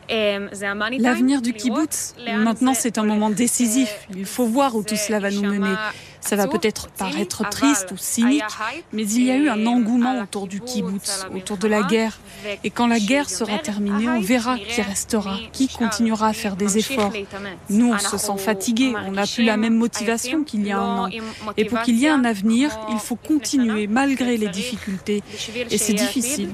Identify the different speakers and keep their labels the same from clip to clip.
Speaker 1: L'avenir du kibboutz, maintenant c'est un moment décisif. Il faut voir où tout cela va nous mener. Ça va peut-être paraître triste ou cynique, mais il y a eu un engouement autour du kibboutz, autour de la guerre. Et quand la guerre sera terminée, on verra qui restera, qui continuera à faire des efforts. Nous, on se sent fatigués, on n'a plus la même motivation qu'il y a un an. Et pour qu'il y ait un avenir, il faut continuer malgré les difficultés. Et c'est difficile.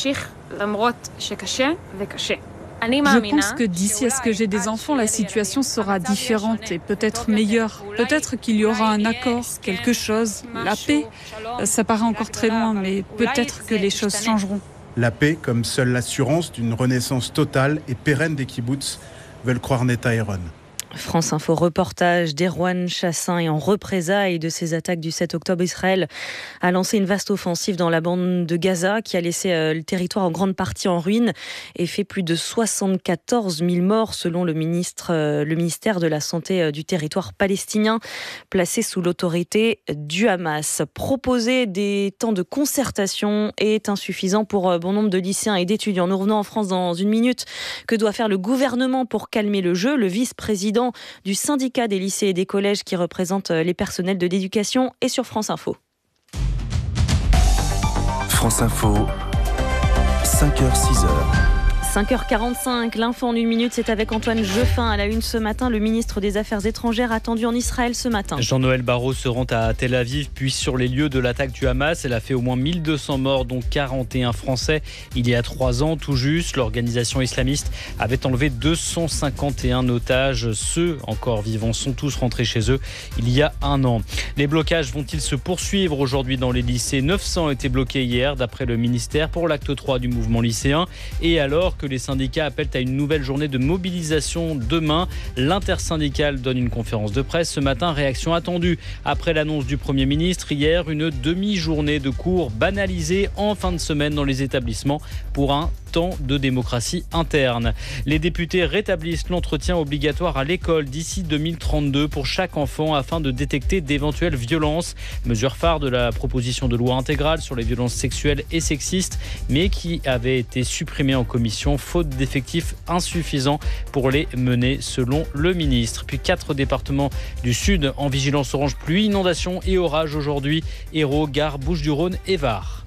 Speaker 1: Je pense que d'ici à ce que j'ai des enfants, la situation sera différente et peut-être meilleure. Peut-être qu'il y aura un accord, quelque chose, la paix. Ça paraît encore très loin, mais peut-être que les choses changeront.
Speaker 2: La paix comme seule l'assurance d'une renaissance totale et pérenne des kibbutz, veulent croire Neta Aaron.
Speaker 3: France Info reportage d'Erwan Chassin et en représailles de ces attaques du 7 octobre, Israël a lancé une vaste offensive dans la bande de Gaza qui a laissé le territoire en grande partie en ruine et fait plus de 74 000 morts selon le ministère de la Santé du territoire palestinien placé sous l'autorité du Hamas. Proposer des temps de concertation est insuffisant pour bon nombre de lycéens et d'étudiants. Nous revenons en France dans une minute. Que doit faire le gouvernement pour calmer le jeu? Le vice-président du syndicat des lycées et des collèges qui représente les personnels de l'éducation est sur France Info.
Speaker 4: France Info, 5h-6h.
Speaker 3: 5h45, l'info en une minute, c'est avec Antoine Jeufin à la une ce matin. Le ministre des Affaires étrangères attendu en Israël ce matin.
Speaker 5: Jean-Noël Barrot se rend à Tel Aviv, puis sur les lieux de l'attaque du Hamas. Elle a fait au moins 1200 morts, dont 41 Français. Il y a 3 ans, tout juste, l'organisation islamiste avait enlevé 251 otages. Ceux encore vivants sont tous rentrés chez eux il y a 1 an. Les blocages vont-ils se poursuivre aujourd'hui dans les lycées? 900 étaient bloqués hier, d'après le ministère, pour l'acte 3 du mouvement lycéen. Et alors que les syndicats appellent à une nouvelle journée de mobilisation demain, l'intersyndicale donne une conférence de presse ce matin. Réaction attendue après l'annonce du Premier ministre hier, une demi-journée de cours banalisée en fin de semaine dans les établissements pour un temps de démocratie interne. Les députés rétablissent l'entretien obligatoire à l'école d'ici 2032 pour chaque enfant afin de détecter d'éventuelles violences. Mesure phare de la proposition de loi intégrale sur les violences sexuelles et sexistes, mais qui avait été supprimée en commission faute d'effectifs insuffisants pour les mener selon le ministre. Puis 4 départements du sud en vigilance orange pluie, inondations et orages aujourd'hui. Hérault, Gare, Bouches-du-Rhône et Var.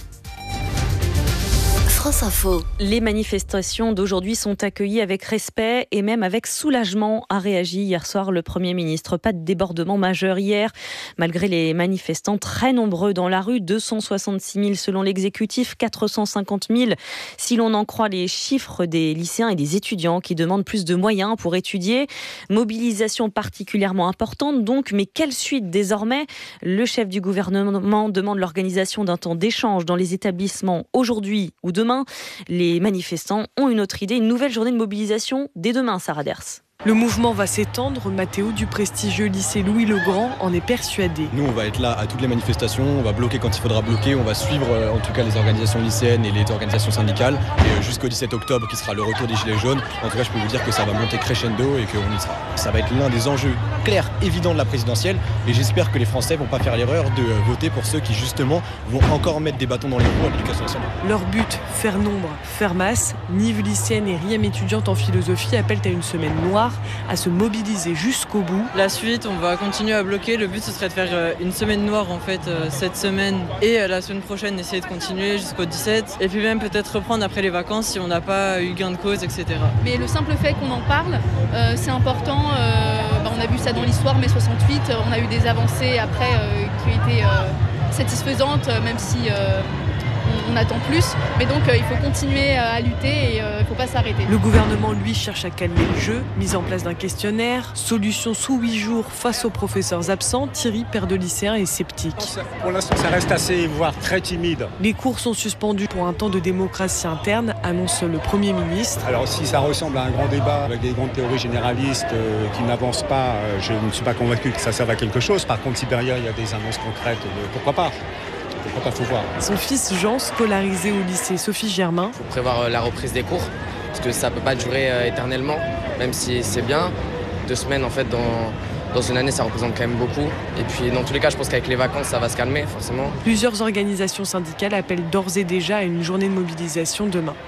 Speaker 3: France Info. Les manifestations d'aujourd'hui sont accueillies avec respect et même avec soulagement, a réagi hier soir le Premier ministre. Pas de débordement majeur hier, malgré les manifestants très nombreux dans la rue, 266 000 selon l'exécutif, 450 000 si l'on en croit les chiffres des lycéens et des étudiants qui demandent plus de moyens pour étudier. Mobilisation particulièrement importante donc, mais quelle suite désormais? Le chef du gouvernement demande l'organisation d'un temps d'échange dans les établissements aujourd'hui ou demain. Les manifestants ont une autre idée, une nouvelle journée de mobilisation dès demain, Sarah Ders.
Speaker 6: Le mouvement va s'étendre. Mathéo du prestigieux lycée Louis-le-Grand en est persuadé.
Speaker 7: Nous, on va être là à toutes les manifestations, on va bloquer quand il faudra bloquer, on va suivre en tout cas les organisations lycéennes et les organisations syndicales. Et jusqu'au 17 octobre, qui sera le retour des Gilets jaunes, en tout cas, je peux vous dire que ça va monter crescendo et qu'on y sera. Ça va être l'un des enjeux clairs, évidents de la présidentielle. Et j'espère que les Français vont pas faire l'erreur de voter pour ceux qui, justement, vont encore mettre des bâtons dans les roues à l'éducation nationale.
Speaker 6: Leur but, faire nombre, faire masse. Nive lycéenne et Riem étudiante en philosophie appellent à une semaine noire, à se mobiliser jusqu'au bout.
Speaker 8: La suite, on va continuer à bloquer. Le but, ce serait de faire une semaine noire en fait cette semaine et la semaine prochaine, essayer de continuer jusqu'au 17. Et puis même peut-être reprendre après les vacances si on n'a pas eu gain de cause, etc.
Speaker 9: Mais le simple fait qu'on en parle, c'est important. On a vu ça dans l'histoire, mai 68. On a eu des avancées après qui ont été satisfaisantes, même si on attend plus. Mais donc il faut continuer à lutter et il ne faut pas s'arrêter.
Speaker 6: Le gouvernement, lui, cherche à calmer le jeu. Mise en place d'un questionnaire. Solution sous 8 jours face aux professeurs absents. Thierry, père de lycéen, est sceptique.
Speaker 10: Pour l'instant, ça reste assez, voire très timide.
Speaker 6: Les cours sont suspendus pour un temps de démocratie interne, annonce le Premier ministre.
Speaker 10: Alors si ça ressemble à un grand débat avec des grandes théories généralistes qui n'avancent pas, je ne suis pas convaincu que ça serve à quelque chose. Par contre, si derrière il y a des annonces concrètes, pourquoi pas ? Pourquoi pas, faut voir.
Speaker 6: Son fils Jean, scolarisé au lycée Sophie Germain.
Speaker 11: Il faut prévoir la reprise des cours, parce que ça ne peut pas durer éternellement, même si c'est bien. 2 semaines, en fait, dans une année, ça représente quand même beaucoup. Et puis, dans tous les cas, je pense qu'avec les vacances, ça va se calmer, forcément.
Speaker 6: Plusieurs organisations syndicales appellent d'ores et déjà à une journée de mobilisation demain.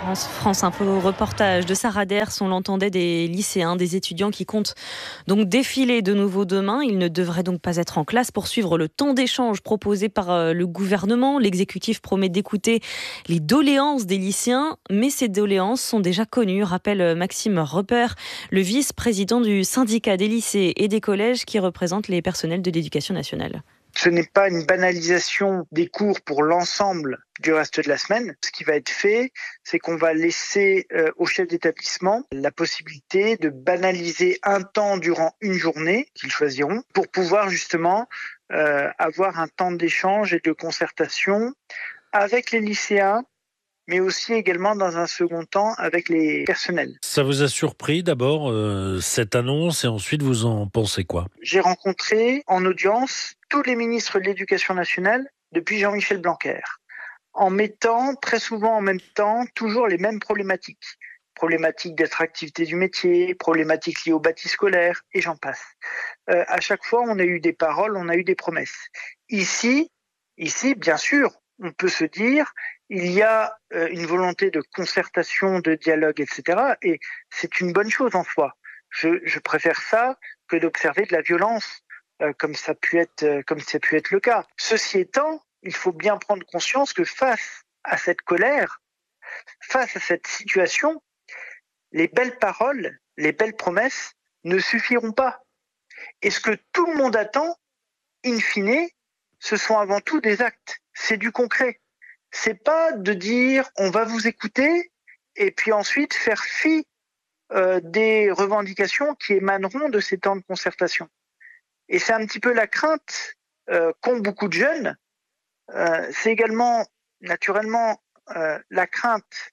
Speaker 3: France Info reportage de Sarah Ders. On l'entendait, des lycéens, des étudiants qui comptent donc défiler de nouveau demain. Ils ne devraient donc pas être en classe pour suivre le temps d'échange proposé par le gouvernement. L'exécutif promet d'écouter les doléances des lycéens, mais ces doléances sont déjà connues, rappelle Maxime Rupper, le vice-président du syndicat des lycées et des collèges qui représente les personnels de l'éducation nationale.
Speaker 4: Ce n'est pas une banalisation des cours pour l'ensemble du reste de la semaine. Ce qui va être fait, c'est qu'on va laisser aux chefs d'établissement la possibilité de banaliser un temps durant une journée qu'ils choisiront pour pouvoir justement avoir un temps d'échange et de concertation avec les lycéens, mais aussi également dans un second temps avec les personnels.
Speaker 12: Ça vous a surpris d'abord cette annonce et ensuite vous en pensez quoi ?
Speaker 4: J'ai rencontré en audience tous les ministres de l'Éducation nationale depuis Jean-Michel Blanquer, en mettant très souvent en même temps toujours les mêmes problématiques. Problématiques d'attractivité du métier, problématiques liées au bâti scolaire, et j'en passe. À chaque fois, on a eu des paroles, on a eu des promesses. Ici, bien sûr, on peut se dire, il y a une volonté de concertation, de dialogue, etc. Et c'est une bonne chose en soi. Je préfère ça que d'observer de la violence, comme ça a pu être le cas. Ceci étant, il faut bien prendre conscience que face à cette colère, face à cette situation, les belles paroles, les belles promesses ne suffiront pas. Et ce que tout le monde attend, in fine, ce sont avant tout des actes. C'est du concret. C'est pas de dire on va vous écouter et puis ensuite faire fi des revendications qui émaneront de ces temps de concertation. Et c'est un petit peu la crainte qu'ont beaucoup de jeunes. C'est également naturellement la crainte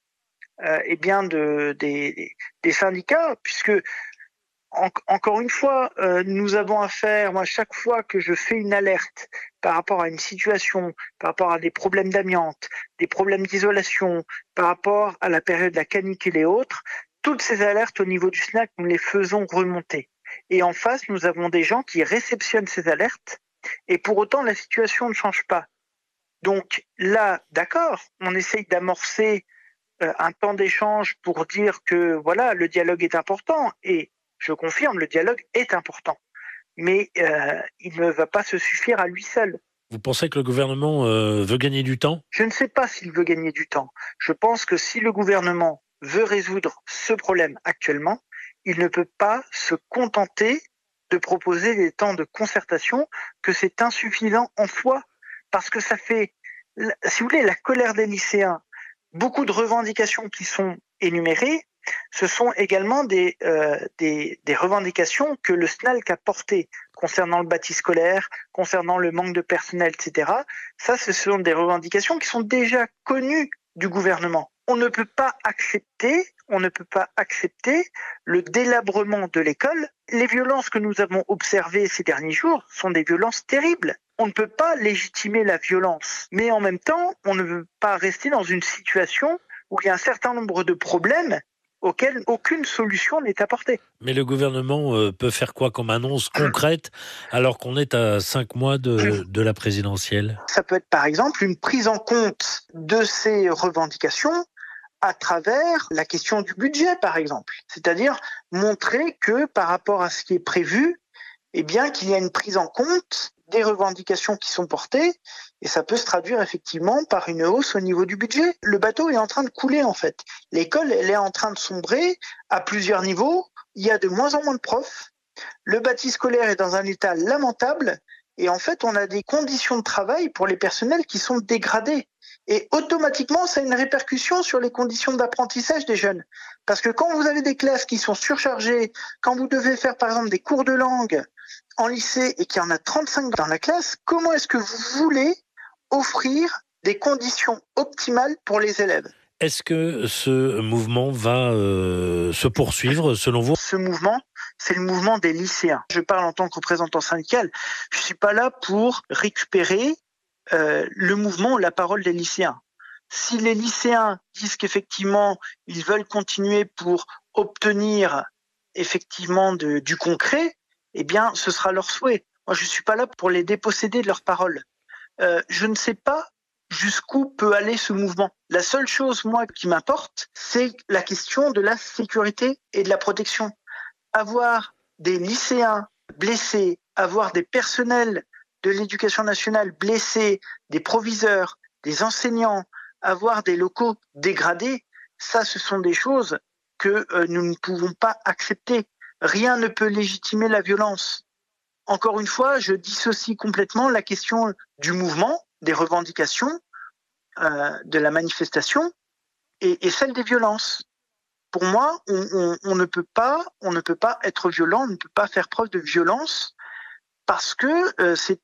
Speaker 4: des syndicats, puisque encore une fois, nous avons affaire, moi, chaque fois que je fais une alerte par rapport à une situation, par rapport à des problèmes d'amiante, des problèmes d'isolation, par rapport à la période de la canicule et autres, toutes ces alertes au niveau du SNAC, nous les faisons remonter. Et en face, nous avons des gens qui réceptionnent ces alertes, et pour autant, la situation ne change pas. Donc là, d'accord, on essaye d'amorcer un temps d'échange pour dire que voilà, le dialogue est important, et je confirme, le dialogue est important, mais il ne va pas se suffire à lui seul.
Speaker 12: Vous pensez que le gouvernement veut gagner du temps ?
Speaker 4: Je ne sais pas s'il veut gagner du temps. Je pense que si le gouvernement veut résoudre ce problème actuellement, il ne peut pas se contenter de proposer des temps de concertation, que c'est insuffisant en soi, parce que ça fait, si vous voulez, la colère des lycéens, beaucoup de revendications qui sont énumérées, ce sont également des revendications que le SNALC a portées concernant le bâti scolaire, concernant le manque de personnel, etc. Ça, ce sont des revendications qui sont déjà connues du gouvernement. On ne peut pas accepter le délabrement de l'école. Les violences que nous avons observées ces derniers jours sont des violences terribles. On ne peut pas légitimer la violence, mais en même temps, on ne veut pas rester dans une situation où il y a un certain nombre de problèmes auxquels aucune solution n'est apportée.
Speaker 12: Mais le gouvernement peut faire quoi comme annonce concrète alors qu'on est à 5 mois de la présidentielle ?
Speaker 4: Ça peut être par exemple une prise en compte de ces revendications à travers la question du budget, par exemple. C'est-à-dire montrer que par rapport à ce qui est prévu, eh bien qu'il y a une prise en compte des revendications qui sont portées, et ça peut se traduire effectivement par une hausse au niveau du budget. Le bateau est en train de couler en fait. L'école, elle est en train de sombrer à plusieurs niveaux. Il y a de moins en moins de profs. Le bâti scolaire est dans un état lamentable. Et en fait, on a des conditions de travail pour les personnels qui sont dégradées. Et automatiquement, ça a une répercussion sur les conditions d'apprentissage des jeunes. Parce que quand vous avez des classes qui sont surchargées, quand vous devez faire par exemple des cours de langue en lycée et qu'il y en a 35 dans la classe, comment est-ce que vous voulez offrir des conditions optimales pour les élèves ?
Speaker 12: Est-ce que ce mouvement va se poursuivre selon vous ?
Speaker 4: Ce mouvement, c'est le mouvement des lycéens. Je parle en tant que représentant syndical. Je ne suis pas là pour récupérer le mouvement ou la parole des lycéens. Si les lycéens disent qu'effectivement, ils veulent continuer pour obtenir effectivement du concret, eh bien, ce sera leur souhait. Moi, je ne suis pas là pour les déposséder de leur parole. Je ne sais pas jusqu'où peut aller ce mouvement. La seule chose, moi, qui m'importe, c'est la question de la sécurité et de la protection. Avoir des lycéens blessés, avoir des personnels de l'éducation nationale blessés, des proviseurs, des enseignants, avoir des locaux dégradés, ça, ce sont des choses que nous ne pouvons pas accepter. Rien ne peut légitimer la violence. Encore une fois, je dissocie complètement la question du mouvement, des revendications, de la manifestation et celle des violences. Pour moi, on ne peut pas être violent, on ne peut pas faire preuve de violence parce que c'est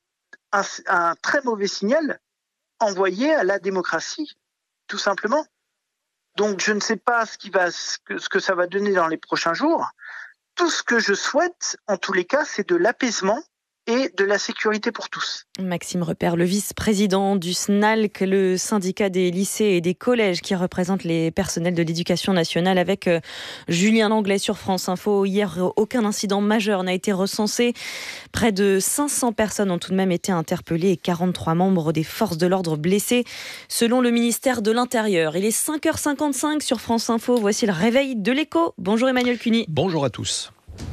Speaker 4: un très mauvais signal envoyé à la démocratie, tout simplement. Donc, je ne sais pas ce que ça va donner dans les prochains jours. Tout ce que je souhaite, en tous les cas, c'est de l'apaisement et de la sécurité pour tous.
Speaker 3: Maxime Repère, le vice-président du SNALC, le syndicat des lycées et des collèges qui représente les personnels de l'éducation nationale, avec Julien Langlais sur France Info. Hier, aucun incident majeur n'a été recensé. Près de 500 personnes ont tout de même été interpellées et 43 membres des forces de l'ordre blessés, selon le ministère de l'Intérieur. Il est 5h55 sur France Info. Voici le réveil de l'écho. Bonjour Emmanuel Cuny.
Speaker 13: Bonjour à tous.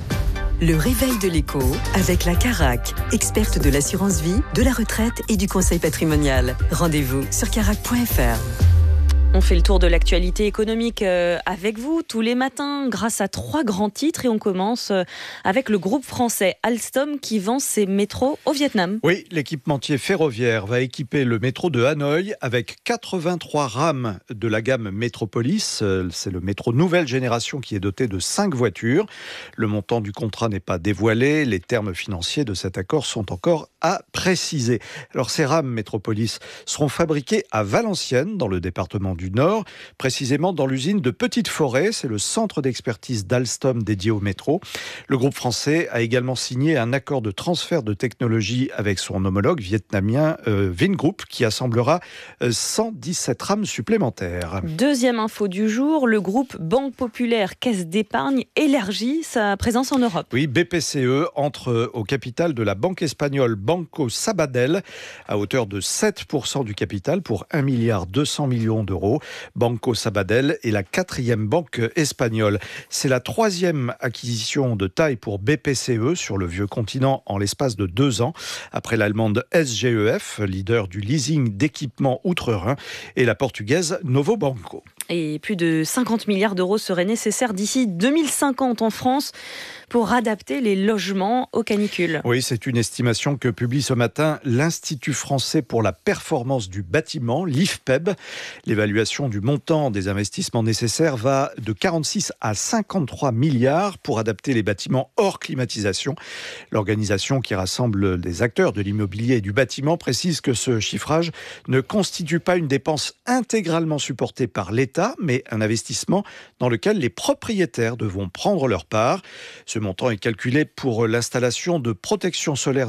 Speaker 14: Le réveil de l'écho avec la Carac, experte de l'assurance vie, de la retraite et du conseil patrimonial. Rendez-vous sur carac.fr.
Speaker 3: On fait le tour de l'actualité économique avec vous tous les matins grâce à 3 grands titres et on commence avec le groupe français Alstom qui vend ses métros au Vietnam.
Speaker 13: Oui, l'équipementier ferroviaire va équiper le métro de Hanoï avec 83 rames de la gamme Métropolis. C'est le métro nouvelle génération qui est doté de 5 voitures. Le montant du contrat n'est pas dévoilé. Les termes financiers de cet accord sont encore à préciser. Alors ces rames Métropolis seront fabriquées à Valenciennes dans le département du Nord, précisément dans l'usine de Petite Forêt. C'est le centre d'expertise d'Alstom dédié au métro. Le groupe français a également signé un accord de transfert de technologie avec son homologue vietnamien Vingroup qui assemblera 117 rames supplémentaires.
Speaker 3: Deuxième info du jour, le groupe Banque Populaire Caisse d'Épargne élargit sa présence en Europe.
Speaker 13: Oui, BPCE entre au capital de la banque espagnole Banco Sabadell à hauteur de 7% du capital pour 1,2 milliard d'euros. Banco Sabadell est la 4e banque espagnole. C'est la 3e acquisition de taille pour BPCE sur le vieux continent en l'espace de 2 ans, après l'allemande SGEF, leader du leasing d'équipements outre-Rhin, et la portugaise Novo Banco.
Speaker 3: Et plus de 50 milliards d'euros seraient nécessaires d'ici 2050 en France pour adapter les logements aux canicules.
Speaker 13: Oui, c'est une estimation que publie ce matin l'Institut français pour la performance du bâtiment, l'IFPEB. L'évaluation du montant des investissements nécessaires va de 46 à 53 milliards pour adapter les bâtiments hors climatisation. L'organisation qui rassemble des acteurs de l'immobilier et du bâtiment précise que ce chiffrage ne constitue pas une dépense intégralement supportée par l'État, mais un investissement dans lequel les propriétaires devront prendre leur part. Ce montant est calculé pour l'installation de protection solaire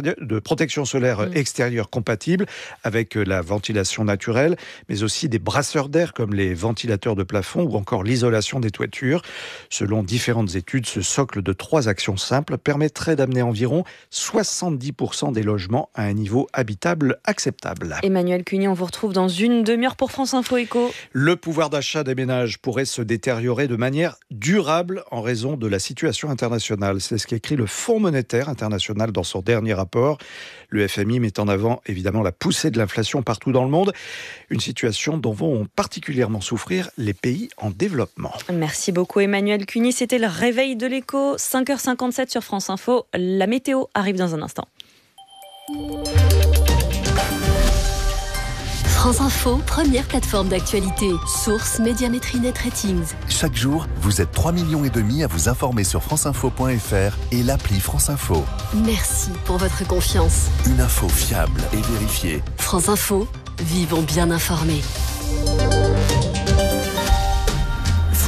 Speaker 13: extérieure compatible avec la ventilation naturelle, mais aussi des brasseurs d'air comme les ventilateurs de plafond ou encore l'isolation des toitures. Selon différentes études, ce socle de 3 actions simples permettrait d'amener environ 70% des logements à un niveau habitable acceptable.
Speaker 3: Emmanuel Cuny, on vous retrouve dans une demi-heure pour France Info Éco.
Speaker 13: Le pouvoir d'achat des ménages pourrait se détériorer de manière durable en raison de la situation internationale. C'est ce qu'écrit le Fonds monétaire international dans son dernier rapport. Le FMI met en avant évidemment la poussée de l'inflation partout dans le monde, une situation dont vont particulièrement souffrir les pays en développement.
Speaker 3: Merci beaucoup Emmanuel Cuny, c'était le réveil de l'écho, 5h57 sur France Info. La météo arrive dans un instant.
Speaker 14: France Info, première plateforme d'actualité. Source Médiamétrie Net Ratings.
Speaker 15: Chaque jour, vous êtes 3,5 millions à vous informer sur franceinfo.fr et l'appli France Info.
Speaker 14: Merci pour votre confiance.
Speaker 15: Une info fiable et vérifiée.
Speaker 14: France Info, vivons bien informés. Vous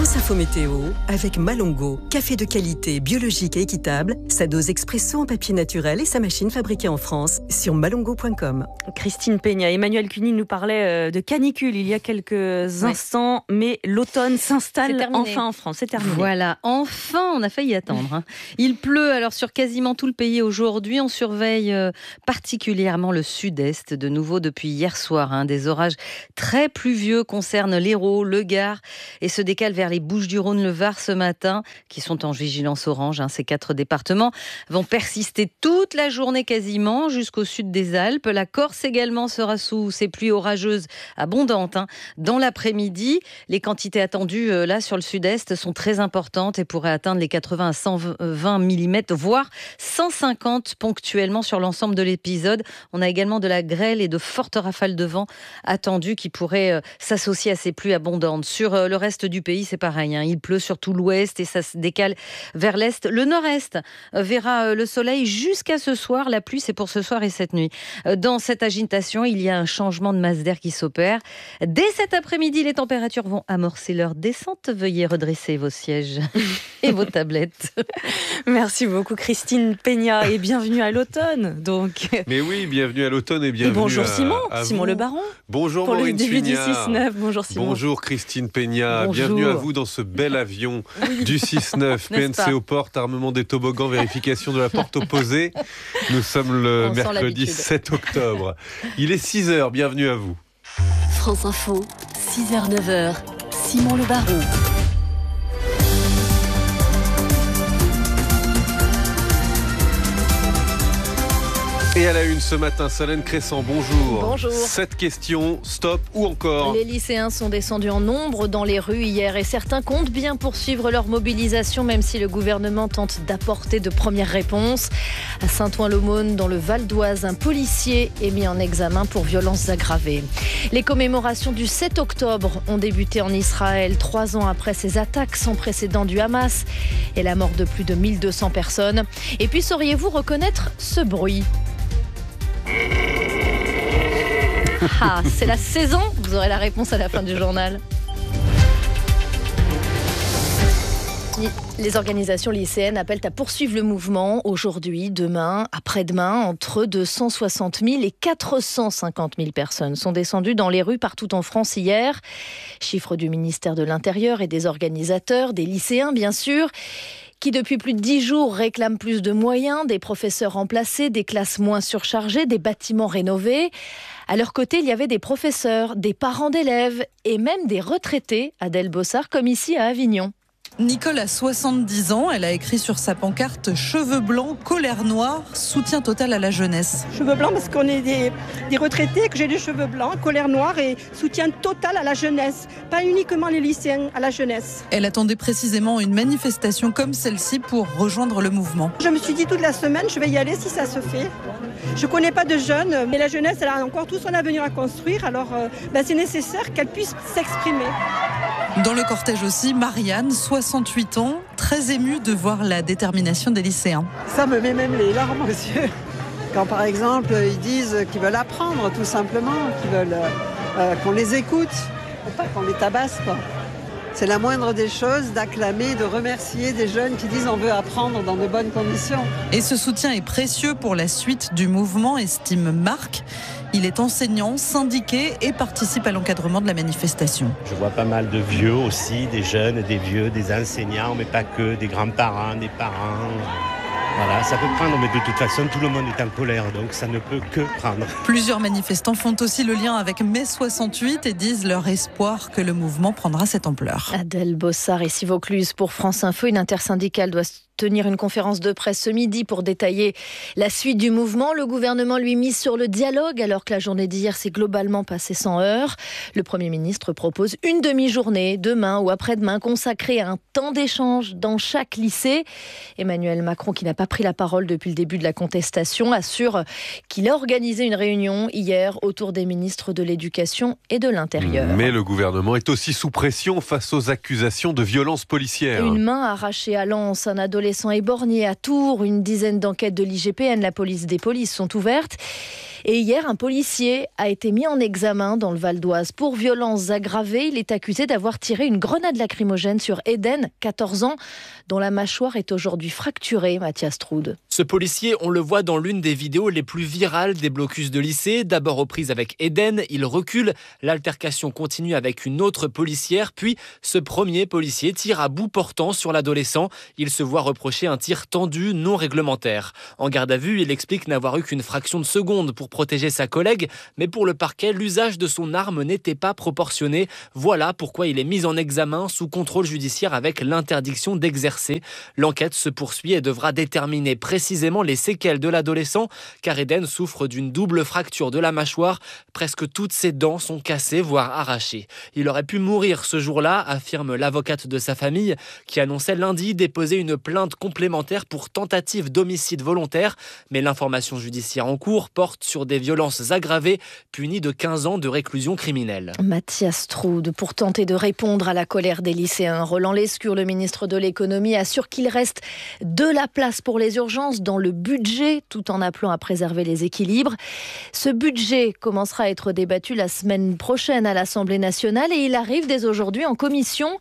Speaker 14: France Info Météo avec Malongo, café de qualité, biologique et équitable, sa dose expresso en papier naturel et sa machine fabriquée en France sur malongo.com.
Speaker 3: Christine Peña, Emmanuel Cuny nous parlait de canicule il y a quelques instants, mais l'automne s'installe enfin en France. C'est terminé.
Speaker 16: Voilà, enfin on a failli attendre. Il pleut alors sur quasiment tout le pays aujourd'hui. On surveille particulièrement le sud-est de nouveau depuis hier soir. Des orages très pluvieux concernent l'Hérault, le Gard et se décalent vers les Bouches-du-Rhône, le Var ce matin, qui sont en vigilance orange. Ces 4 départements vont persister toute la journée quasiment jusqu'au sud des Alpes. La Corse également sera sous ces pluies orageuses abondantes. Dans l'après-midi, les quantités attendues là sur le sud-est sont très importantes et pourraient atteindre les 80 à 120 mm, voire 150 ponctuellement sur l'ensemble de l'épisode. On a également de la grêle et de fortes rafales de vent attendues qui pourraient s'associer à ces pluies abondantes. Sur le reste du pays, c'est pareil. Il pleut sur tout l'ouest et ça se décale vers l'est. Le nord-est verra le soleil jusqu'à ce soir. La pluie, c'est pour ce soir et cette nuit. Dans cette agitation, il y a un changement de masse d'air qui s'opère. Dès cet après-midi, les températures vont amorcer leur descente. Veuillez redresser vos sièges et vos tablettes.
Speaker 3: Merci beaucoup Christine Peña et bienvenue à l'automne.
Speaker 17: Mais oui, bienvenue à l'automne et bienvenue
Speaker 3: bonjour Simon,
Speaker 17: à
Speaker 3: Simon
Speaker 17: vous.
Speaker 3: Le Baron.
Speaker 17: Bonjour
Speaker 3: pour
Speaker 17: Maureen
Speaker 3: le début
Speaker 17: Tugnard.
Speaker 3: du 6-9. Bonjour Simon.
Speaker 17: Bonjour Christine Peña.
Speaker 3: Bonjour.
Speaker 17: Bienvenue à vous dans ce bel avion du 6-9. PNC aux portes, armement des toboggans, vérification de la porte opposée. Nous sommes le mercredi 7 octobre. Il est 6h, bienvenue à vous.
Speaker 18: France Info, 6h-9h, Simon Le Baron.
Speaker 17: Et à la une ce matin, Solène Crescent, bonjour.
Speaker 19: Bonjour.
Speaker 17: 7 questions, stop ou encore?
Speaker 19: Les lycéens sont descendus en nombre dans les rues hier et certains comptent bien poursuivre leur mobilisation même si le gouvernement tente d'apporter de premières réponses. À Saint-Ouen-l'Aumône, dans le Val d'Oise, un policier est mis en examen pour violences aggravées. Les commémorations du 7 octobre ont débuté en Israël 3 ans après ces attaques sans précédent du Hamas et la mort de plus de 1200 personnes. Et puis sauriez-vous reconnaître ce bruit ? Ah, c'est la saison. Vous aurez la réponse à la fin du journal. Les organisations lycéennes appellent à poursuivre le mouvement aujourd'hui, demain, après-demain. Entre 260 000 et 450 000 personnes sont descendues dans les rues partout en France hier. Chiffre du ministère de l'Intérieur et des organisateurs, des lycéens bien sûr, qui depuis plus de 10 jours réclament plus de moyens, des professeurs remplacés, des classes moins surchargées, des bâtiments rénovés. À leur côté, il y avait des professeurs, des parents d'élèves et même des retraités, Adèle Bossard, comme ici à Avignon.
Speaker 20: Nicole a 70 ans, elle a écrit sur sa pancarte « Cheveux blancs, colère noire, soutien total à la jeunesse ».
Speaker 21: Cheveux blancs parce qu'on est des retraités, que j'ai des cheveux blancs, colère noire et soutien total à la jeunesse. Pas uniquement les lycéens, à la jeunesse.
Speaker 20: Elle attendait précisément une manifestation comme celle-ci pour rejoindre le mouvement.
Speaker 21: Je me suis dit toute la semaine, je vais y aller si ça se fait. Je ne connais pas de jeunes, mais la jeunesse, elle a encore tout son avenir à construire, alors c'est nécessaire qu'elle puisse s'exprimer.
Speaker 20: Dans le cortège aussi, Marianne, 68 ans, très émue de voir la détermination des lycéens.
Speaker 22: Ça me met même les larmes aux yeux. Quand par exemple, ils disent qu'ils veulent apprendre tout simplement, qu'ils veulent qu'on les écoute, pas qu'on les tabasse, quoi. C'est la moindre des choses d'acclamer, de remercier des jeunes qui disent on veut apprendre dans de bonnes conditions.
Speaker 20: Et ce soutien est précieux pour la suite du mouvement, estime Marc. Il est enseignant, syndiqué et participe à l'encadrement de la manifestation.
Speaker 23: Je vois pas mal de vieux aussi, des jeunes, des vieux, des enseignants, mais pas que, des grands-parents, des parents. Voilà, ça peut prendre, mais de toute façon, tout le monde est en colère, donc ça ne peut que prendre.
Speaker 20: Plusieurs manifestants font aussi le lien avec mai 68 et disent leur espoir que le mouvement prendra cette ampleur.
Speaker 19: Adèle Bossard et Vaucluse pour France Info. Une intersyndicale doit tenir une conférence de presse ce midi pour détailler la suite du mouvement. Le gouvernement lui mise sur le dialogue alors que la journée d'hier s'est globalement passée sans heurts. Le Premier ministre propose une demi-journée, demain ou après-demain, consacrée à un temps d'échange dans chaque lycée. Emmanuel Macron, qui n'a pas pris la parole depuis le début de la contestation, assure qu'il a organisé une réunion hier autour des ministres de l'Éducation et de l'Intérieur.
Speaker 17: Mais le gouvernement est aussi sous pression face aux accusations de violences policières.
Speaker 19: Une main arrachée à Lens, un adolescent adolescent éborgné à Tours. Une dizaine d'enquêtes de l'IGPN, la police des polices, sont ouvertes. Et hier, un policier a été mis en examen dans le Val d'Oise pour violences aggravées. Il est accusé d'avoir tiré une grenade lacrymogène sur Eden, 14 ans, dont la mâchoire est aujourd'hui fracturée. Mathias Troude.
Speaker 1: Ce policier, on le voit dans l'une des vidéos les plus virales des blocus de lycée. D'abord aux prises avec Eden, il recule. L'altercation continue avec une autre policière. Puis, ce premier policier tire à bout portant sur l'adolescent. Il se voit reprocher un tir tendu non réglementaire. En garde à vue, il explique n'avoir eu qu'une fraction de seconde pour protéger sa collègue. Mais pour le parquet, l'usage de son arme n'était pas proportionné. Voilà pourquoi il est mis en examen sous contrôle judiciaire avec l'interdiction d'exercer. L'enquête se poursuit et devra déterminer précisément les séquelles de l'adolescent, car Eden souffre d'une double fracture de la mâchoire. Presque toutes ses dents sont cassées, voire arrachées. Il aurait pu mourir ce jour-là, affirme l'avocate de sa famille, qui annonçait lundi déposer une plainte complémentaire pour tentative d'homicide volontaire. Mais l'information judiciaire en cours porte sur des violences aggravées, punies de 15 ans de réclusion criminelle.
Speaker 19: Mathias Troude, pour tenter de répondre à la colère des lycéens. Roland Lescure, le ministre de l'économie, assure qu'il reste de la place pour les urgences dans le budget, tout en appelant à préserver les équilibres. Ce budget commencera à être débattu la semaine prochaine à l'Assemblée nationale et il arrive dès aujourd'hui en commission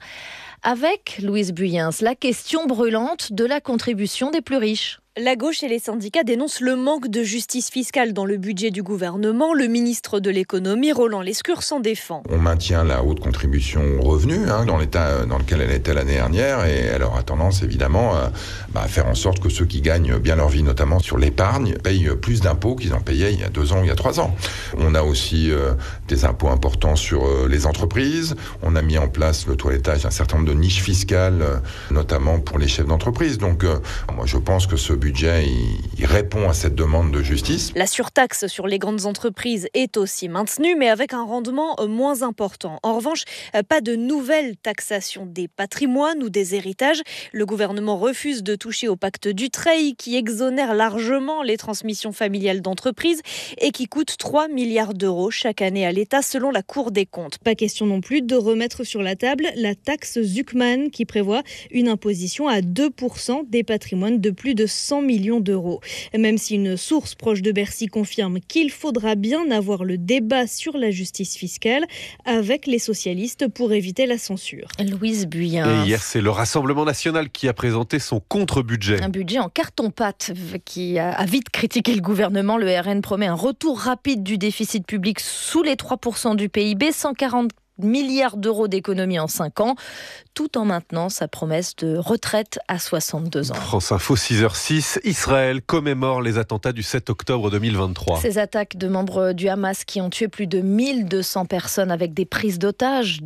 Speaker 19: avec Louise Buyens, la question brûlante de la contribution des plus riches.
Speaker 3: La gauche et les syndicats dénoncent le manque de justice fiscale dans le budget du gouvernement. Le ministre de l'économie, Roland Lescure, s'en défend.
Speaker 2: On maintient la haute contribution aux revenus dans l'état dans lequel elle était l'année dernière et elle aura tendance évidemment à faire en sorte que ceux qui gagnent bien leur vie, notamment sur l'épargne, payent plus d'impôts qu'ils en payaient il y a 2 ans ou il y a 3 ans. On a aussi des impôts importants sur les entreprises. On a mis en place le toilettage d'un certain nombre de niches fiscales, notamment pour les chefs d'entreprise. Donc moi je pense que ce budget, il répond à cette demande de justice.
Speaker 3: La surtaxe sur les grandes entreprises est aussi maintenue, mais avec un rendement moins important. En revanche, pas de nouvelle taxation des patrimoines ou des héritages. Le gouvernement refuse de toucher au pacte Dutreil, qui exonère largement les transmissions familiales d'entreprises et qui coûte 3 milliards d'euros chaque année à l'État, selon la Cour des comptes. Pas question non plus de remettre sur la table la taxe Zuckman, qui prévoit une imposition à 2% des patrimoines de plus de 100 millions d'euros. Même si une source proche de Bercy confirme qu'il faudra bien avoir le débat sur la justice fiscale avec les socialistes pour éviter la censure.
Speaker 19: Louise Buyens.
Speaker 17: Et hier, c'est le Rassemblement national qui a présenté son contre-budget.
Speaker 19: Un budget en carton-pâte qui a vite critiqué le gouvernement. Le RN promet un retour rapide du déficit public sous les 3% du PIB, 140 milliards d'euros d'économies en 5 ans, tout en maintenant sa promesse de retraite à 62 ans.
Speaker 17: France Info, 6h06, Israël commémore les attentats du 7 octobre 2023.
Speaker 19: Ces attaques de membres du Hamas qui ont tué plus de 1200 personnes avec des prises d'otages,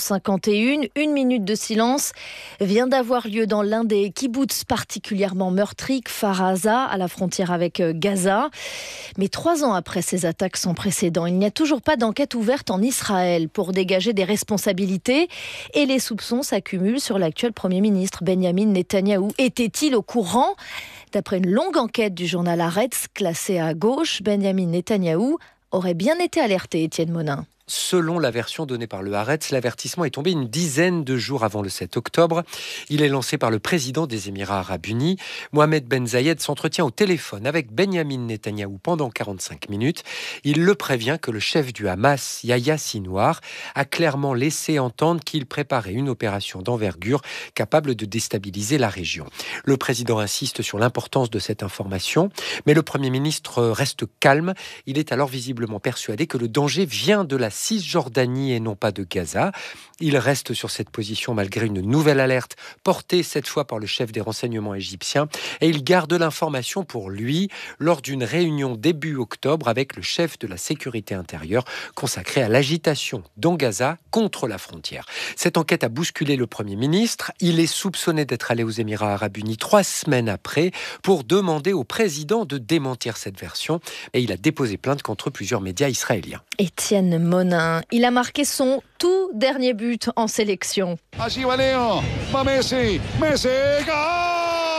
Speaker 19: 251. Une minute de silence vient d'avoir lieu dans l'un des kibboutz particulièrement meurtris, Kfar Aza, à la frontière avec Gaza. Mais 3 ans après ces attaques sans précédent, il n'y a toujours pas d'enquête ouverte en Israël pour dégager des responsabilités et les soupçons s'accumulent sur l'actuel Premier ministre Benyamin Netanyahou. Était-il au courant ? D'après une longue enquête du journal Haaretz, classée à gauche, Benyamin Netanyahou aurait bien été alerté, Étienne Monin.
Speaker 5: Selon la version donnée par le Haaretz, l'avertissement est tombé une dizaine de jours avant le 7 octobre. Il est lancé par le président des Émirats arabes unis. Mohamed Ben Zayed s'entretient au téléphone avec Benyamin Netanyahou pendant 45 minutes. Il le prévient que le chef du Hamas, Yahya Sinwar, a clairement laissé entendre qu'il préparait une opération d'envergure capable de déstabiliser la région. Le président insiste sur l'importance de cette information, mais le Premier ministre reste calme. Il est alors visiblement persuadé que le danger vient de la Cisjordanie et non pas de Gaza. Il reste sur cette position malgré une nouvelle alerte portée cette fois par le chef des renseignements égyptiens et il garde l'information pour lui lors d'une réunion début octobre avec le chef de la sécurité intérieure consacrée à l'agitation dans Gaza contre la frontière. Cette enquête a bousculé le Premier ministre. Il est soupçonné d'être allé aux Émirats arabes unis 3 semaines après pour demander au président de démentir cette version et il a déposé plainte contre plusieurs médias israéliens.
Speaker 19: Étienne Monin, il a marqué son tout dernier but en sélection.
Speaker 24: Allí va Léo, va Messi, Messi, gol!